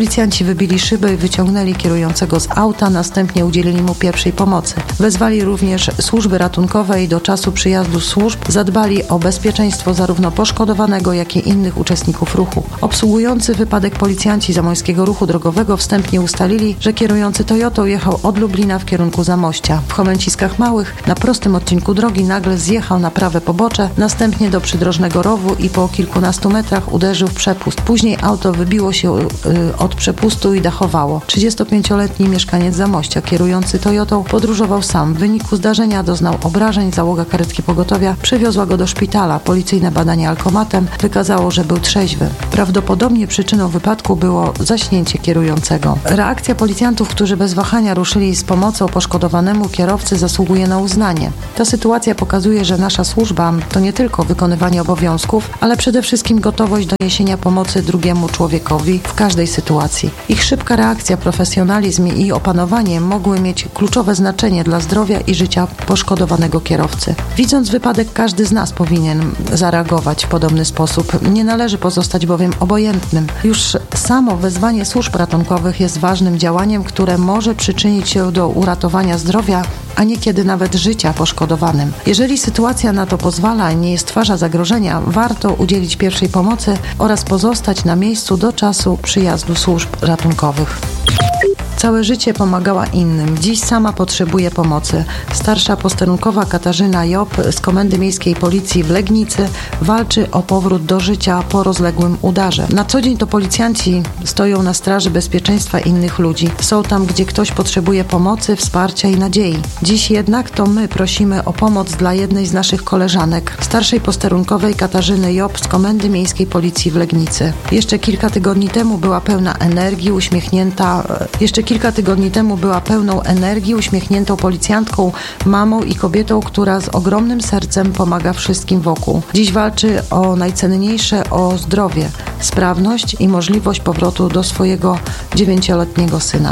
Policjanci wybili szybę i wyciągnęli kierującego z auta, następnie udzielili mu pierwszej pomocy. Wezwali również służby ratunkowe i do czasu przyjazdu służb zadbali o bezpieczeństwo zarówno poszkodowanego, jak i innych uczestników ruchu. Obsługujący wypadek policjanci Zamojskiego Ruchu Drogowego wstępnie ustalili, że kierujący Toyotą jechał od Lublina w kierunku Zamościa. W Chomęciskach Małych na prostym odcinku drogi nagle zjechał na prawe pobocze, następnie do przydrożnego rowu i po kilkunastu metrach uderzył w przepust. Później auto wybiło się od przepustu i dachowało. 35-letni mieszkaniec Zamościa, kierujący Toyotą, podróżował sam. W wyniku zdarzenia doznał obrażeń. Załoga karetki pogotowia przewiozła go do szpitala. Policyjne badanie alkomatem wykazało, że był trzeźwy. Prawdopodobnie przyczyną wypadku było zaśnięcie kierującego. Reakcja policjantów, którzy bez wahania ruszyli z pomocą poszkodowanemu kierowcy, zasługuje na uznanie. Ta sytuacja pokazuje, że nasza służba to nie tylko wykonywanie obowiązków, ale przede wszystkim gotowość do niesienia pomocy drugiemu człowiekowi w każdej sytuacji. Ich szybka reakcja, profesjonalizm i opanowanie mogły mieć kluczowe znaczenie dla zdrowia i życia poszkodowanego kierowcy. Widząc wypadek, każdy z nas powinien zareagować w podobny sposób. Nie należy pozostać bowiem obojętnym. Już samo wezwanie służb ratunkowych jest ważnym działaniem, które może przyczynić się do uratowania zdrowia, a niekiedy nawet życia poszkodowanym. Jeżeli sytuacja na to pozwala i nie stwarza zagrożenia, warto udzielić pierwszej pomocy oraz pozostać na miejscu do czasu przyjazdu służb ratunkowych. Całe życie pomagała innym. Dziś sama potrzebuje pomocy. Starsza posterunkowa Katarzyna Job z Komendy Miejskiej Policji w Legnicy walczy o powrót do życia po rozległym udarze. Na co dzień to policjanci stoją na straży bezpieczeństwa innych ludzi. Są tam, gdzie ktoś potrzebuje pomocy, wsparcia i nadziei. Dziś jednak to my prosimy o pomoc dla jednej z naszych koleżanek, starszej posterunkowej Katarzyny Job z Komendy Miejskiej Policji w Legnicy. Jeszcze kilka tygodni temu była pełna energii, uśmiechniętą policjantką, mamą i kobietą, która z ogromnym sercem pomaga wszystkim wokół. Dziś walczy o najcenniejsze, o zdrowie, sprawność i możliwość powrotu do swojego 9-letniego syna.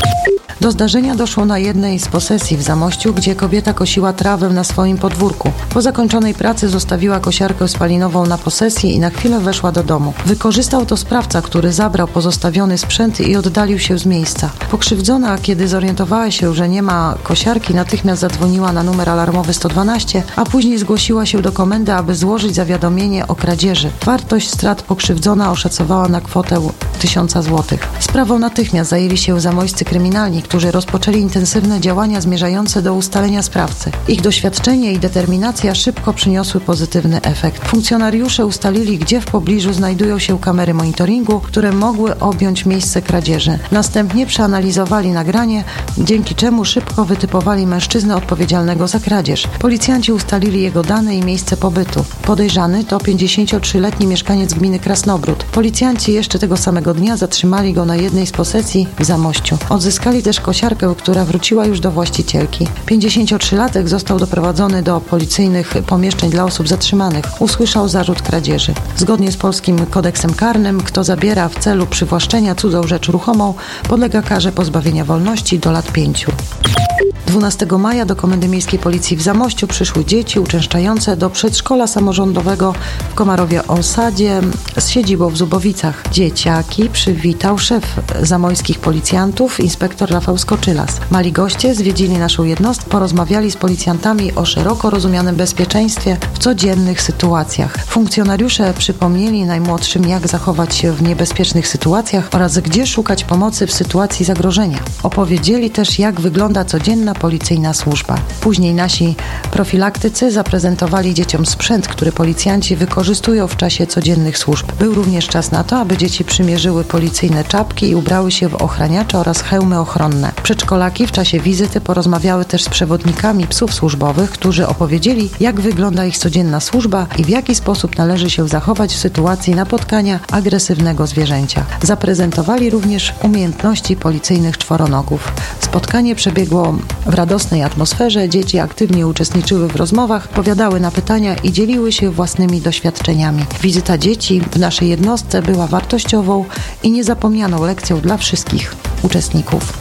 Do zdarzenia doszło na jednej z posesji w Zamościu, gdzie kobieta kosiła trawę na swoim podwórku. Po zakończonej pracy zostawiła kosiarkę spalinową na posesji i na chwilę weszła do domu. Wykorzystał to sprawca, który zabrał pozostawiony sprzęt i oddalił się z miejsca. Pokrzywdzona, kiedy zorientowała się, że nie ma kosiarki, natychmiast zadzwoniła na numer alarmowy 112, a później zgłosiła się do komendy, aby złożyć zawiadomienie o kradzieży. Wartość strat pokrzywdzona oszacowała na kwotę 1000 zł. Sprawą natychmiast zajęli się zamojscy kryminalni, którzy rozpoczęli intensywne działania zmierzające do ustalenia sprawcy. Ich doświadczenie i determinacja szybko przyniosły pozytywny efekt. Funkcjonariusze ustalili, gdzie w pobliżu znajdują się kamery monitoringu, które mogły objąć miejsce kradzieży. Następnie przeanalizowali nagranie, dzięki czemu szybko wytypowali mężczyznę odpowiedzialnego za kradzież. Policjanci ustalili jego dane i miejsce pobytu. Podejrzany to 53-letni mieszkaniec gminy Krasnobród. Policjanci jeszcze tego samego dnia zatrzymali go na jednej z posesji w Zamościu. Odzyskali też kosiarkę, która wróciła już do właścicielki. 53-latek został doprowadzony do policyjnych pomieszczeń dla osób zatrzymanych. Usłyszał zarzut kradzieży. Zgodnie z polskim kodeksem karnym, kto zabiera w celu przywłaszczenia cudzą rzecz ruchomą, podlega karze pozbawienia wolności do lat 5. 12 maja do Komendy Miejskiej Policji w Zamościu przyszły dzieci uczęszczające do przedszkola samorządowego w Komarowie Osadzie z siedzibą w Zubowicach. Dzieciaki przywitał szef zamojskich policjantów, inspektor Rafał Skoczylas. Mali goście zwiedzili naszą jednostkę, porozmawiali z policjantami o szeroko rozumianym bezpieczeństwie w codziennych sytuacjach. Funkcjonariusze przypomnieli najmłodszym, jak zachować się w niebezpiecznych sytuacjach oraz gdzie szukać pomocy w sytuacji zagrożenia. Opowiedzieli też, jak wygląda codzienna policyjna służba. Później nasi profilaktycy zaprezentowali dzieciom sprzęt, który policjanci wykorzystują w czasie codziennych służb. Był również czas na to, aby dzieci przymierzyły policyjne czapki i ubrały się w ochraniacze oraz hełmy ochronne. Przedszkolaki w czasie wizyty porozmawiały też z przewodnikami psów służbowych, którzy opowiedzieli, jak wygląda ich codzienna służba i w jaki sposób należy się zachować w sytuacji napotkania agresywnego zwierzęcia. Zaprezentowali również umiejętności policyjnych czworonogów. Spotkanie przebiegło w radosnej atmosferze, dzieci aktywnie uczestniczyły w rozmowach, odpowiadały na pytania i dzieliły się własnymi doświadczeniami. Wizyta dzieci w naszej jednostce była wartościową i niezapomnianą lekcją dla wszystkich uczestników.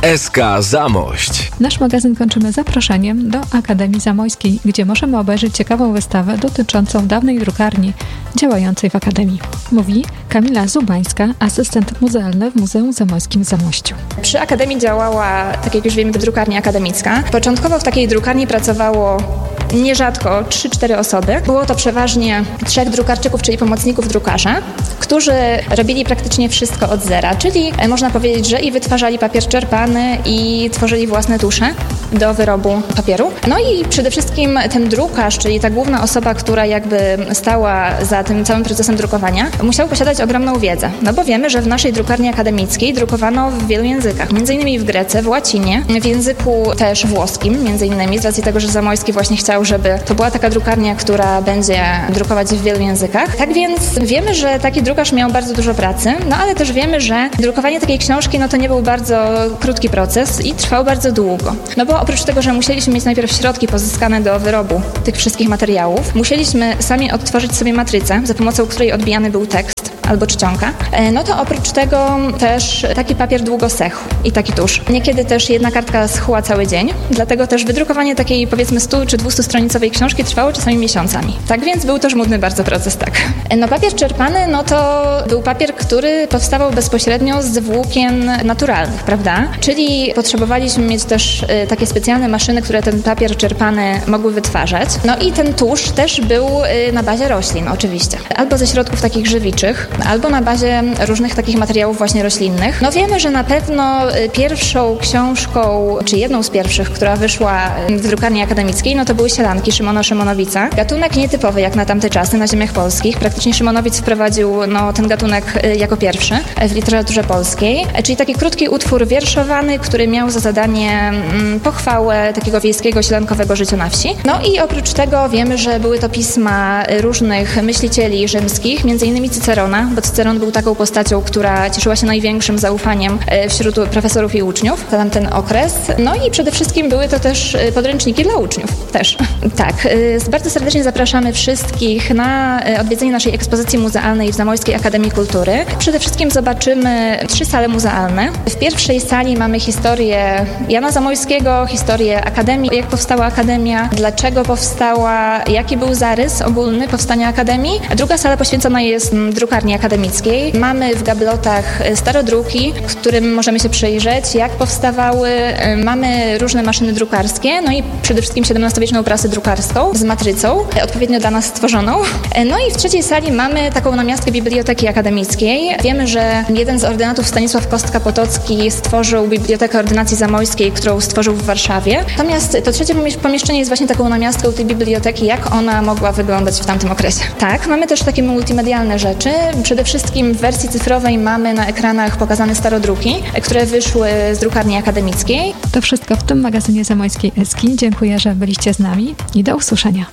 SK Zamość. Nasz magazyn kończymy zaproszeniem do Akademii Zamojskiej, gdzie możemy obejrzeć ciekawą wystawę dotyczącą dawnej drukarni działającej w Akademii. Mówi Kamila Zubańska, asystent muzealny w Muzeum Zamojskim w Zamościu. Przy Akademii działała, tak jak już wiemy, drukarnia akademicka. Początkowo w takiej drukarni pracowało nierzadko 3-4 osoby. Było to przeważnie 3 drukarczyków, czyli pomocników drukarza, którzy robili praktycznie wszystko od zera, czyli można powiedzieć, że i wytwarzali papier czerpany i tworzyli własne tusze do wyrobu papieru. No i przede wszystkim ten drukarz, czyli ta główna osoba, która jakby stała za tym całym procesem drukowania, musiał posiadać ogromną wiedzę. No bo wiemy, że w naszej drukarni akademickiej drukowano w wielu językach, m.in. w grece, w łacinie, w języku też włoskim, m.in. z racji tego, że Zamojski właśnie chciał, żeby to była taka drukarnia, która będzie drukować w wielu językach. Tak więc wiemy, że taki drukarz miał bardzo dużo pracy, no ale też wiemy, że drukowanie takiej książki, no to nie był bardzo krótki proces i trwał bardzo długo. No bo oprócz tego, że musieliśmy mieć najpierw środki pozyskane do wyrobu tych wszystkich materiałów, musieliśmy sami odtworzyć sobie matrycę, za pomocą której odbijany był tekst albo czcionka. No to oprócz tego też taki papier długo sechł i taki tusz. Niekiedy też jedna kartka schła cały dzień, dlatego też wydrukowanie takiej powiedzmy 100 czy 200-stronicowej książki trwało czasami miesiącami. Tak więc był to żmudny bardzo proces, tak. No papier czerpany, no to był papier, który powstawał bezpośrednio z włókien naturalnych, prawda? Czyli potrzebowaliśmy mieć też takie specjalne maszyny, które ten papier czerpany mogły wytwarzać. No i ten tusz też był na bazie roślin oczywiście. Albo ze środków takich żywiczych, albo na bazie różnych takich materiałów właśnie roślinnych. No wiemy, że na pewno pierwszą książką, czy jedną z pierwszych, która wyszła w drukarni akademickiej, no to były Sielanki Szymona Szymonowica. Gatunek nietypowy jak na tamte czasy na ziemiach polskich. Praktycznie Szymonowic wprowadził ten gatunek jako pierwszy w literaturze polskiej. Czyli taki krótki utwór wierszowany, który miał za zadanie pochwałę takiego wiejskiego, sielankowego życia na wsi. No i oprócz tego wiemy, że były to pisma różnych myślicieli rzymskich, m.in. Cycerona, bo Cyceron był taką postacią, która cieszyła się największym zaufaniem wśród profesorów i uczniów za tamten okres. No i przede wszystkim były to też podręczniki dla uczniów. Też. Tak. Bardzo serdecznie zapraszamy wszystkich na odwiedzenie naszej ekspozycji muzealnej w Zamojskiej Akademii Kultury. Przede wszystkim zobaczymy 3 sale muzealne. W pierwszej sali mamy historię Jana Zamojskiego, historię Akademii, jak powstała Akademia, dlaczego powstała, jaki był zarys ogólny powstania Akademii. Druga sala poświęcona jest drukarni akademickiej. Mamy w gablotach starodruki, którym możemy się przyjrzeć, jak powstawały. Mamy różne maszyny drukarskie, no i przede wszystkim XVII-wieczną prasę drukarską z matrycą, odpowiednio dla nas stworzoną. No i w trzeciej sali mamy taką namiastkę biblioteki akademickiej. Wiemy, że jeden z ordynatów, Stanisław Kostka-Potocki, stworzył Bibliotekę Ordynacji Zamojskiej, którą stworzył w Warszawie. Natomiast to trzecie pomieszczenie jest właśnie taką namiastką tej biblioteki, jak ona mogła wyglądać w tamtym okresie. Tak, mamy też takie multimedialne rzeczy. Przede wszystkim w wersji cyfrowej mamy na ekranach pokazane starodruki, które wyszły z drukarni akademickiej. To wszystko w tym magazynie Zamojskiej Eski. Dziękuję, że byliście z nami i do usłyszenia.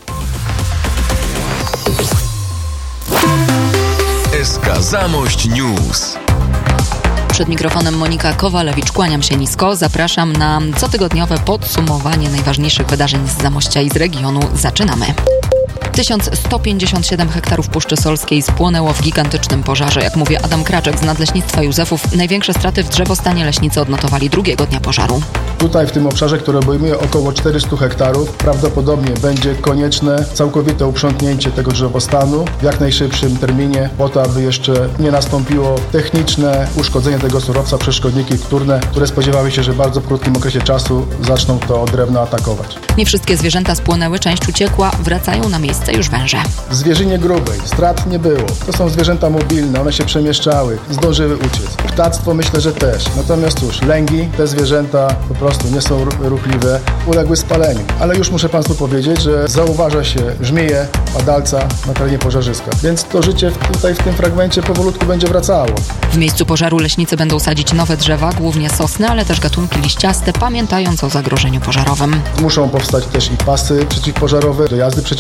SK Zamość News. Przed mikrofonem Monika Kowalewicz. Kłaniam się nisko. Zapraszam na cotygodniowe podsumowanie najważniejszych wydarzeń z Zamościa i z regionu. Zaczynamy. 1157 hektarów Puszczy Solskiej spłonęło w gigantycznym pożarze. Jak mówi Adam Kraczek z Nadleśnictwa Józefów, największe straty w drzewostanie leśnicy odnotowali drugiego dnia pożaru. Tutaj w tym obszarze, który obejmuje około 400 hektarów, prawdopodobnie będzie konieczne całkowite uprzątnięcie tego drzewostanu w jak najszybszym terminie, po to, aby jeszcze nie nastąpiło techniczne uszkodzenie tego surowca przez szkodniki wtórne, które spodziewały się, że bardzo w krótkim okresie czasu zaczną to drewno atakować. Nie wszystkie zwierzęta spłonęły, część uciekła, wracają na miejsce już węże. W zwierzynie grubej strat nie było. To są zwierzęta mobilne, one się przemieszczały, zdążyły uciec. Ptactwo myślę, że też. Natomiast cóż, lęgi, te zwierzęta po prostu nie są ruchliwe, uległy spaleniu. Ale już muszę Państwu powiedzieć, że zauważa się żmiję, padalca na terenie pożarzyska. Więc to życie tutaj w tym fragmencie powolutku będzie wracało. W miejscu pożaru leśnicy będą sadzić nowe drzewa, głównie sosny, ale też gatunki liściaste, pamiętając o zagrożeniu pożarowym. Muszą powstać też i pasy przeciwpożarowe, dojazdy przeciwpożarowe.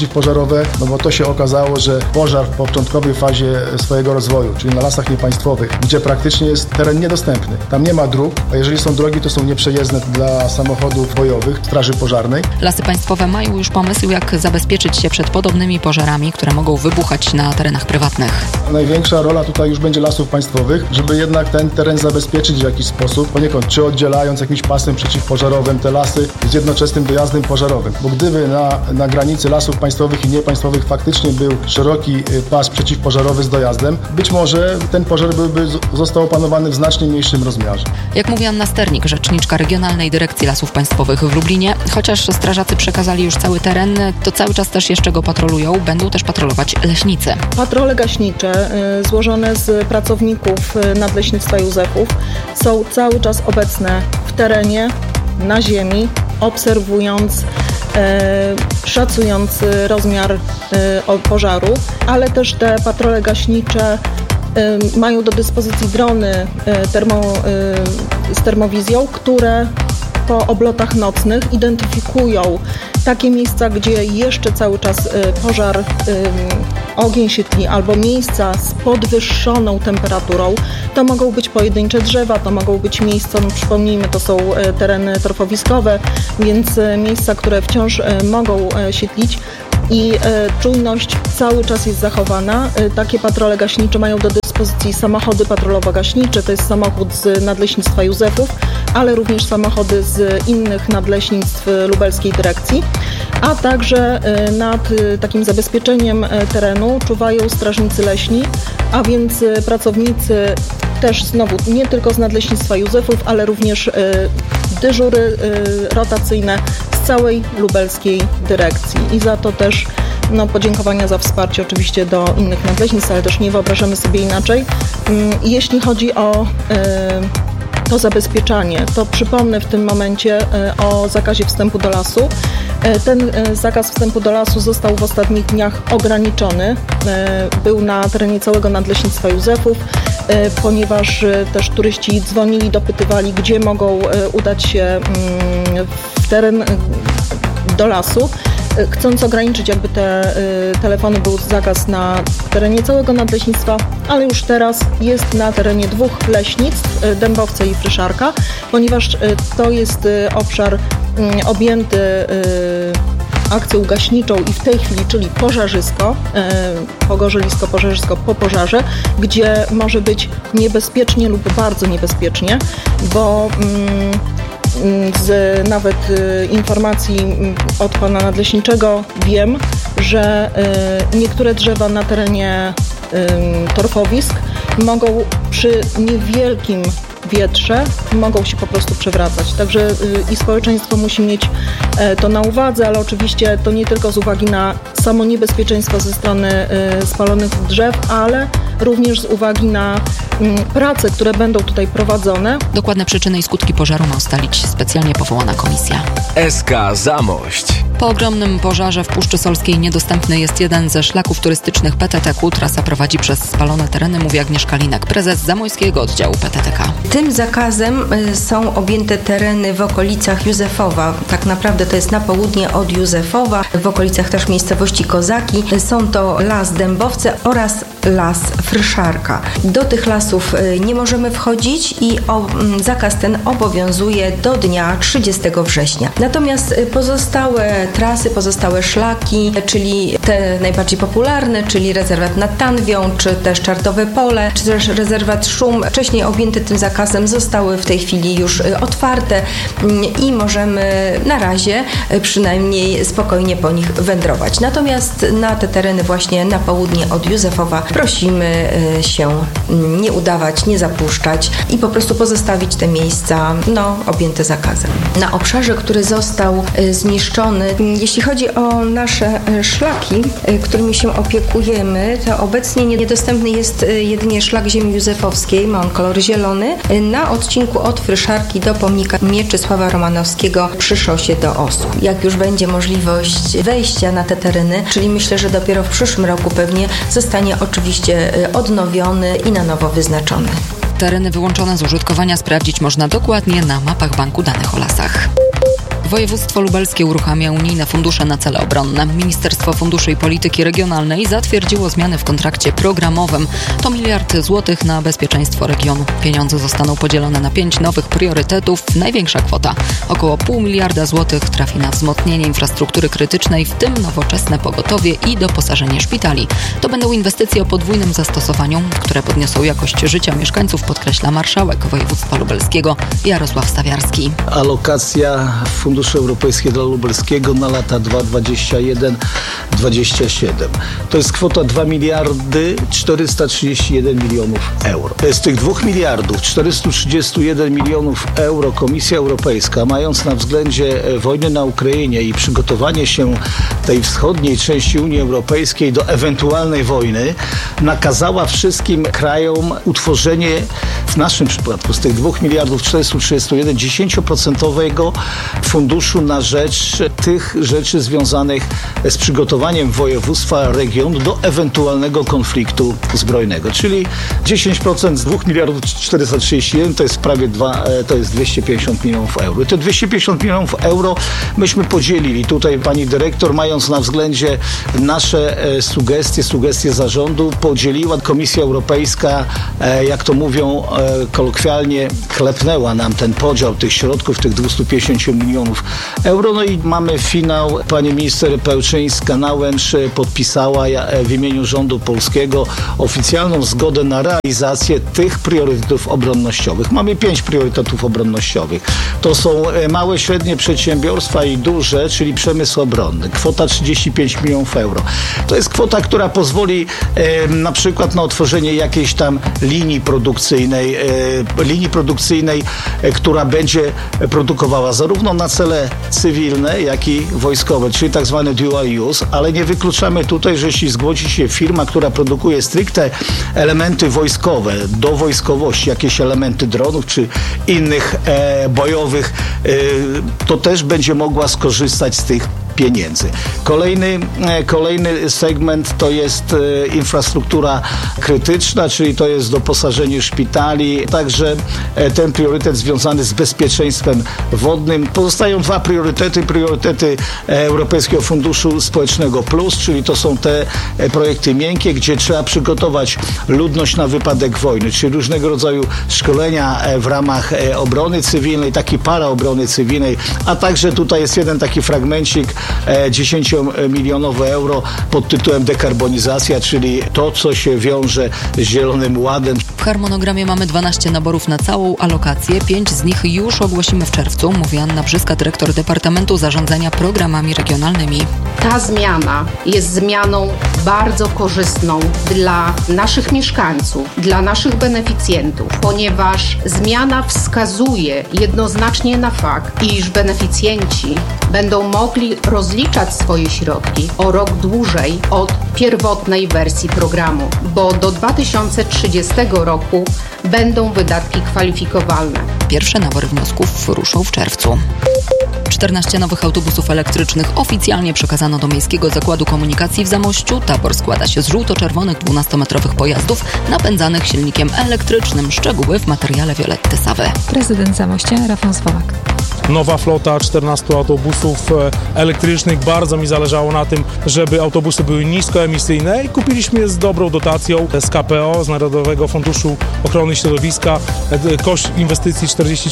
państwowe, no bo to się okazało, że pożar w początkowej fazie swojego rozwoju, czyli na lasach niepaństwowych, gdzie praktycznie jest teren niedostępny. Tam nie ma dróg, a jeżeli są drogi, to są nieprzejezdne dla samochodów bojowych, straży pożarnej. Lasy państwowe mają już pomysł, jak zabezpieczyć się przed podobnymi pożarami, które mogą wybuchać na terenach prywatnych. Największa rola tutaj już będzie lasów państwowych, żeby jednak ten teren zabezpieczyć w jakiś sposób, poniekąd czy oddzielając jakimś pasem przeciwpożarowym te lasy z jednoczesnym dojazdem pożarowym. Bo gdyby na granicy lasów państwowych i niepaństwowych faktycznie był szeroki pas przeciwpożarowy z dojazdem, być może ten pożar został opanowany w znacznie mniejszym rozmiarze. Jak mówi Anna Sternik, rzeczniczka Regionalnej Dyrekcji Lasów Państwowych w Lublinie, chociaż strażacy przekazali już cały teren, to cały czas też jeszcze go patrolują, będą też patrolować leśnicy. Patrole gaśnicze złożone z pracowników Nadleśnictwa Józefów są cały czas obecne w terenie, na ziemi, obserwując, szacując rozmiar pożaru, ale też te patrole gaśnicze mają do dyspozycji drony z termowizją, które po oblotach nocnych identyfikują takie miejsca, gdzie jeszcze cały czas pożar, ogień się tli, albo miejsca z podwyższoną temperaturą. To mogą być pojedyncze drzewa, to mogą być miejsca, no przypomnijmy, to są tereny torfowiskowe, więc miejsca, które wciąż mogą się tlić. I czujność cały czas jest zachowana. Takie patrole gaśnicze mają do dyspozycji samochody patrolowo-gaśnicze, to jest samochód z Nadleśnictwa Józefów, ale również samochody z innych nadleśnictw lubelskiej dyrekcji, a także nad takim zabezpieczeniem terenu czuwają strażnicy leśni, a więc pracownicy też znowu nie tylko z Nadleśnictwa Józefów, ale również dyżury rotacyjne z całej lubelskiej dyrekcji. I za to też podziękowania za wsparcie oczywiście do innych nadleśnictw, ale też nie wyobrażamy sobie inaczej. Jeśli chodzi o to zabezpieczanie, to przypomnę w tym momencie o zakazie wstępu do lasu. Ten zakaz wstępu do lasu został w ostatnich dniach ograniczony. Był na terenie całego Nadleśnictwa Józefów, ponieważ też turyści dzwonili, dopytywali, gdzie mogą udać się w teren do lasu. Chcąc ograniczyć jakby te telefony, był zakaz na terenie całego nadleśnictwa, ale już teraz jest na terenie 2 leśnictw, Dębowce i Fryszarka, ponieważ to jest obszar objęty akcją gaśniczą i w tej chwili, czyli pożarzysko, pogorzelisko, pożarzysko po pożarze, gdzie może być niebezpiecznie lub bardzo niebezpiecznie, bo z nawet informacji od pana nadleśniczego wiem, że niektóre drzewa na terenie torfowisk mogą przy niewielkim wietrze mogą się po prostu przewracać. Także i społeczeństwo musi mieć to na uwadze, ale oczywiście to nie tylko z uwagi na samo niebezpieczeństwo ze strony spalonych drzew, ale również z uwagi na prace, które będą tutaj prowadzone. Dokładne przyczyny i skutki pożaru ma ustalić specjalnie powołana komisja. SK Zamość. Po ogromnym pożarze w Puszczy Solskiej niedostępny jest jeden ze szlaków turystycznych PTTK. Trasa prowadzi przez spalone tereny, mówi Agnieszka Linek, prezes zamojskiego oddziału PTTK. Tym zakazem są objęte tereny w okolicach Józefowa. Tak naprawdę to jest na południe od Józefowa, w okolicach też miejscowości Kozaki. Są to las Dębowce oraz las Fryszarka. Do tych lasów nie możemy wchodzić i zakaz ten obowiązuje do dnia 30 września. Natomiast pozostałe trasy, pozostałe szlaki, czyli te najbardziej popularne, czyli rezerwat nad Tanwią, czy też Czartowe Pole, czy też rezerwat Szum, wcześniej objęte tym zakazem, zostały w tej chwili już otwarte i możemy na razie przynajmniej spokojnie po nich wędrować. Natomiast na te tereny właśnie na południe od Józefowa prosimy się nie udawać, nie zapuszczać i po prostu pozostawić te miejsca objęte zakazem. Na obszarze, który został zniszczony, jeśli chodzi o nasze szlaki, którymi się opiekujemy, to obecnie niedostępny jest jedynie szlak ziemi józefowskiej, ma on kolor zielony, na odcinku od Fryszarki do pomnika Mieczysława Romanowskiego przy szosie do Osł. Jak już będzie możliwość wejścia na te tereny, czyli myślę, że dopiero w przyszłym roku pewnie zostanie oczywiście odnowiony i na nowo wyznaczony. Tereny wyłączone z użytkowania sprawdzić można dokładnie na mapach Banku Danych o Lasach. Województwo lubelskie uruchamia unijne fundusze na cele obronne. Ministerstwo Funduszy i Polityki Regionalnej zatwierdziło zmiany w kontrakcie programowym. To 1 miliard złotych na bezpieczeństwo regionu. Pieniądze zostaną podzielone na 5 nowych priorytetów. Największa kwota, około 0,5 miliarda złotych, trafi na wzmocnienie infrastruktury krytycznej, w tym nowoczesne pogotowie i doposażenie szpitali. To będą inwestycje o podwójnym zastosowaniu, które podniosą jakość życia mieszkańców, podkreśla marszałek województwa lubelskiego Jarosław Stawiarski. Alokacja Funduszy Europejskich dla Lubelskiego na lata 2021-2027. To jest kwota 2 miliardy 431 milionów euro. Z tych 2 miliardów 431 milionów euro Komisja Europejska, mając na względzie wojnę na Ukrainie i przygotowanie się tej wschodniej części Unii Europejskiej do ewentualnej wojny, nakazała wszystkim krajom utworzenie, w naszym przypadku z tych 2 miliardów 431, 10% funduszu na rzecz tych rzeczy związanych z przygotowaniem województwa, regionu do ewentualnego konfliktu zbrojnego. Czyli 10% z 2 miliardów 431 to jest prawie 250 milionów euro. I te 250 milionów euro myśmy podzielili. Tutaj pani dyrektor, mając na względzie nasze sugestie zarządu, podzieliła. Komisja Europejska, jak to mówią kolokwialnie, klepnęła nam ten podział tych środków, tych 250 milionów euro. No i mamy finał. Pani minister Pełczyńska-Nałęcz podpisała w imieniu rządu polskiego oficjalną zgodę na realizację tych priorytetów obronnościowych. Mamy 5 priorytetów obronnościowych. To są małe, średnie przedsiębiorstwa i duże, czyli przemysł obronny. Kwota 35 milionów euro. To jest kwota, która pozwoli na przykład na otworzenie jakiejś tam linii produkcyjnej, która będzie produkowała zarówno na cele cywilne, jak i wojskowe, czyli tak zwany dual use, ale nie wykluczamy tutaj, że jeśli zgłodzi się firma, która produkuje stricte elementy wojskowe, do wojskowości, jakieś elementy dronów czy innych bojowych, to też będzie mogła skorzystać z tych pieniędzy. Kolejny segment to jest infrastruktura krytyczna, czyli to jest doposażenie szpitali, także ten priorytet związany z bezpieczeństwem wodnym. Pozostają 2 priorytety Europejskiego Funduszu Społecznego Plus, czyli to są te projekty miękkie, gdzie trzeba przygotować ludność na wypadek wojny, czyli różnego rodzaju szkolenia w ramach obrony cywilnej, taki paraobrony cywilnej, a także tutaj jest jeden taki fragmencik 10-milionowe euro pod tytułem dekarbonizacja, czyli to, co się wiąże z Zielonym Ładem. W harmonogramie mamy 12 naborów na całą alokację. 5 z nich już ogłosimy w czerwcu, mówi Anna Brzyska, dyrektor Departamentu Zarządzania Programami Regionalnymi. Ta zmiana jest zmianą bardzo korzystną dla naszych mieszkańców, dla naszych beneficjentów, ponieważ zmiana wskazuje jednoznacznie na fakt, iż beneficjenci będą mogli rozliczać swoje środki o rok dłużej od pierwotnej wersji programu, bo do 2030 roku będą wydatki kwalifikowalne. Pierwsze nabory wniosków ruszą w czerwcu. 14 nowych autobusów elektrycznych oficjalnie przekazano do Miejskiego Zakładu Komunikacji w Zamościu. Tabor składa się z żółto-czerwonych 12-metrowych pojazdów napędzanych silnikiem elektrycznym. Szczegóły w materiale Violetty Sawy. Prezydent Zamościa Rafał Zwolak. Nowa flota 14 autobusów elektrycznych. Bardzo mi zależało na tym, żeby autobusy były niskoemisyjne i kupiliśmy je z dobrą dotacją z KPO, z Narodowego Funduszu Ochrony Środowiska. Koszt inwestycji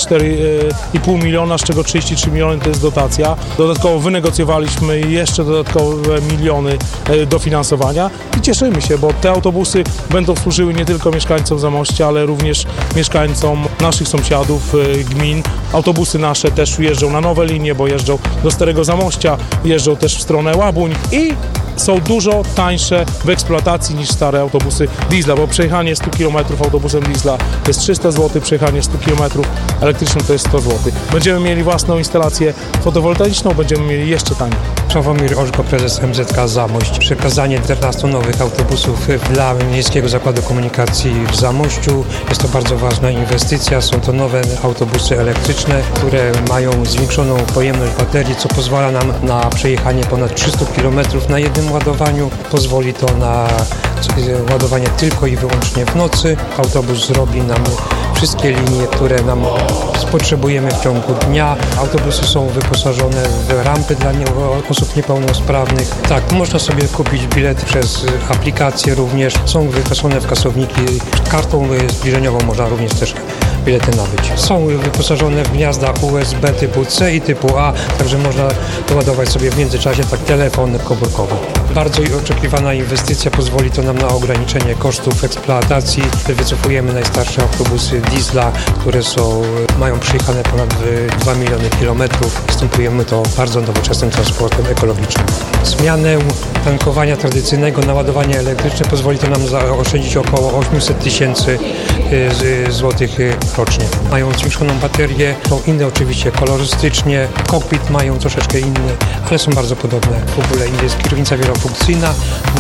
44,5 miliona, z czego 33 miliony to jest dotacja. Dodatkowo wynegocjowaliśmy jeszcze dodatkowe miliony dofinansowania i cieszymy się, bo te autobusy będą służyły nie tylko mieszkańcom Zamościa, ale również mieszkańcom naszych sąsiadów, gmin. Autobusy nasze też jeżdżą na nowe linie, bo jeżdżą do Starego Zamościa, jeżdżą też w stronę Łabuń i są dużo tańsze w eksploatacji niż stare autobusy diesla, bo przejechanie 100 km autobusem diesla to jest 300 zł, przejechanie 100 km elektrycznym to jest 100 zł. Będziemy mieli własną instalację fotowoltaiczną, będziemy mieli jeszcze taniej. Sławomir Orzko, prezes MZK Zamość. Przekazanie 14 nowych autobusów dla Miejskiego Zakładu Komunikacji w Zamościu. Jest to bardzo ważna inwestycja. Są to nowe autobusy elektryczne, które mają zwiększoną pojemność baterii, co pozwala nam na przejechanie ponad 300 km na jednym ładowaniu. Pozwoli to na ładowanie tylko i wyłącznie w nocy. Autobus zrobi nam wszystkie linie, które nam potrzebujemy w ciągu dnia. Autobusy są wyposażone w rampy dla osób niepełnosprawnych. Tak, można sobie kupić bilet przez aplikację również. Są wyposażone w kasowniki. Kartą zbliżeniową można również też bilety nabyć. Są wyposażone w gniazda USB typu C i typu A, także można doładować sobie w międzyczasie telefon komórkowy. Bardzo oczekiwana inwestycja, pozwoli to nam na ograniczenie kosztów eksploatacji. Wycofujemy najstarsze autobusy diesla, które mają przejechane ponad 2 miliony kilometrów. Wstępujemy to bardzo nowoczesnym transportem ekologicznym. Zmianę tankowania tradycyjnego na ładowanie elektryczne pozwoli to nam zaoszczędzić około 800 tysięcy złotych rocznie. Mają zwiększoną baterię, są inne oczywiście kolorystycznie, kokpit mają troszeczkę inny, ale są bardzo podobne. W ogóle jest kierownica wielofunkcyjna,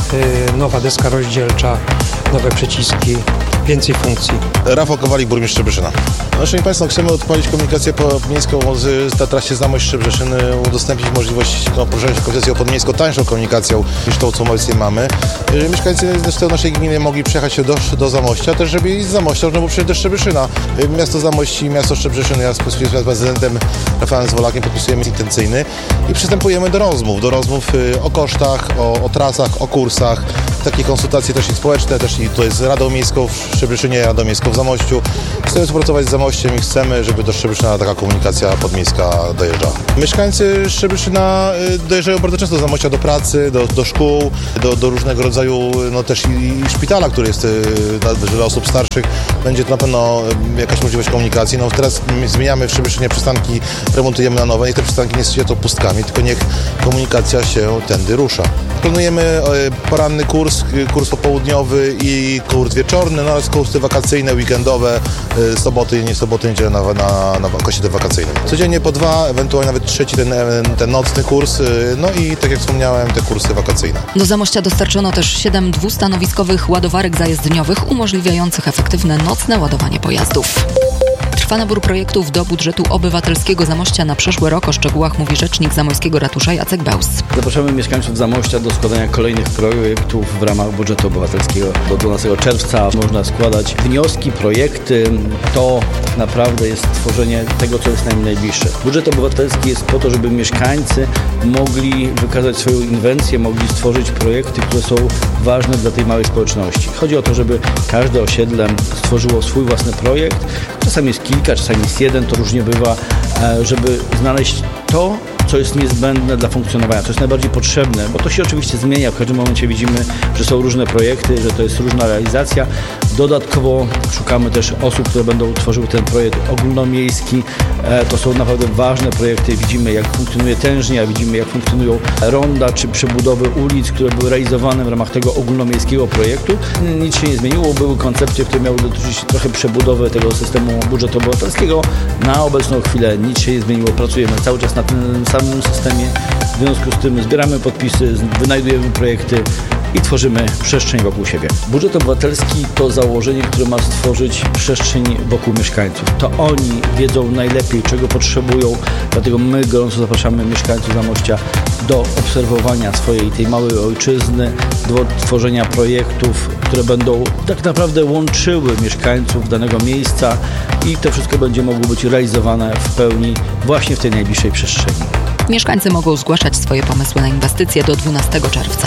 nowa deska rozdzielcza, nowe przyciski, więcej funkcji. Rafał Kowalik, burmistrz Szczebrzeszyna. Szanowni Państwo, chcemy odpalić komunikację miejską na trasie Zamość-Szczebrzeszyn, udostępnić możliwość poruszania się komunikacją podmiejską, tańszą komunikacją niż tą, co obecnie mamy. Jeżeli mieszkańcy z naszej gminy mogli przejechać się do Zamościa, też żeby i z Zamościa można było przyjechać do Szczebrzeszyna. Miasto Zamość i miasto Szczebrzeszyn, ja z prezydentem Rafałem Zwolakiem podpisujemy intencyjny i przystępujemy do rozmów o kosztach, o trasach, o kursach. Takie konsultacje też i społeczne, też i to jest Radą Miejską w Szczebrzeszynie, Radą Miejską w Zamościu. Chcemy współpracować z Zamościem i chcemy, żeby do Szczebrzeszyna taka komunikacja podmiejska dojeżdżała. Mieszkańcy Szczebrzeszyna dojeżdżają bardzo często do Zamościa, do pracy, do szkół, do różnego rodzaju, też i szpitala, który jest dla osób starszych. Będzie to na pewno jakaś możliwość komunikacji. Teraz zmieniamy w Szczebrzeszynie przystanki, remontujemy na nowe i te przystanki nie są pustkami, tylko niech komunikacja się tędy rusza. Planujemy poranny kurs popołudniowy i kurs wieczorny, oraz kursy wakacyjne, weekendowe, soboty, niedzielę na okresie wakacyjnym. Codziennie po 2, ewentualnie nawet 3 ten nocny kurs, i tak jak wspomniałem, te kursy wakacyjne. Do Zamościa dostarczono też 7 dwustanowiskowych ładowarek zajezdniowych umożliwiających efektywne nocne ładowanie pojazdów. Trwa nabór projektów do budżetu obywatelskiego Zamościa na przyszły rok. O szczegółach mówi rzecznik zamojskiego ratusza Jacek Bełs. Zapraszamy mieszkańców Zamościa do składania kolejnych projektów w ramach budżetu obywatelskiego. Do 12 czerwca można składać wnioski, projekty. To tak naprawdę jest tworzenie tego, co jest nam najbliższe. Budżet obywatelski jest po to, żeby mieszkańcy mogli wykazać swoją inwencję, mogli stworzyć projekty, które są ważne dla tej małej społeczności. Chodzi o to, żeby każde osiedle stworzyło swój własny projekt. Czasami jest kilka, czasami jest jeden, to różnie bywa, żeby znaleźć to, co jest niezbędne dla funkcjonowania, co jest najbardziej potrzebne, bo to się oczywiście zmienia. W każdym momencie widzimy, że są różne projekty, że to jest różna realizacja. Dodatkowo szukamy też osób, które będą tworzyły ten projekt ogólnomiejski. To są naprawdę ważne projekty. Widzimy, jak funkcjonuje tężnia, widzimy, jak funkcjonują ronda czy przebudowy ulic, które były realizowane w ramach tego ogólnomiejskiego projektu. Nic się nie zmieniło. Były koncepcje, które miały dotyczyć trochę przebudowy tego systemu budżetu obywatelskiego. Na obecną chwilę nic się nie zmieniło. Pracujemy cały czas na tym samym systemie. W związku z tym zbieramy podpisy, wynajdujemy projekty i tworzymy przestrzeń wokół siebie. Budżet obywatelski to założenie, które ma stworzyć przestrzeń wokół mieszkańców. To oni wiedzą najlepiej, czego potrzebują, dlatego my gorąco zapraszamy mieszkańców Zamościa do obserwowania swojej tej małej ojczyzny, do tworzenia projektów, które będą tak naprawdę łączyły mieszkańców danego miejsca i to wszystko będzie mogło być realizowane w pełni właśnie w tej najbliższej przestrzeni. Mieszkańcy mogą zgłaszać swoje pomysły na inwestycje do 12 czerwca.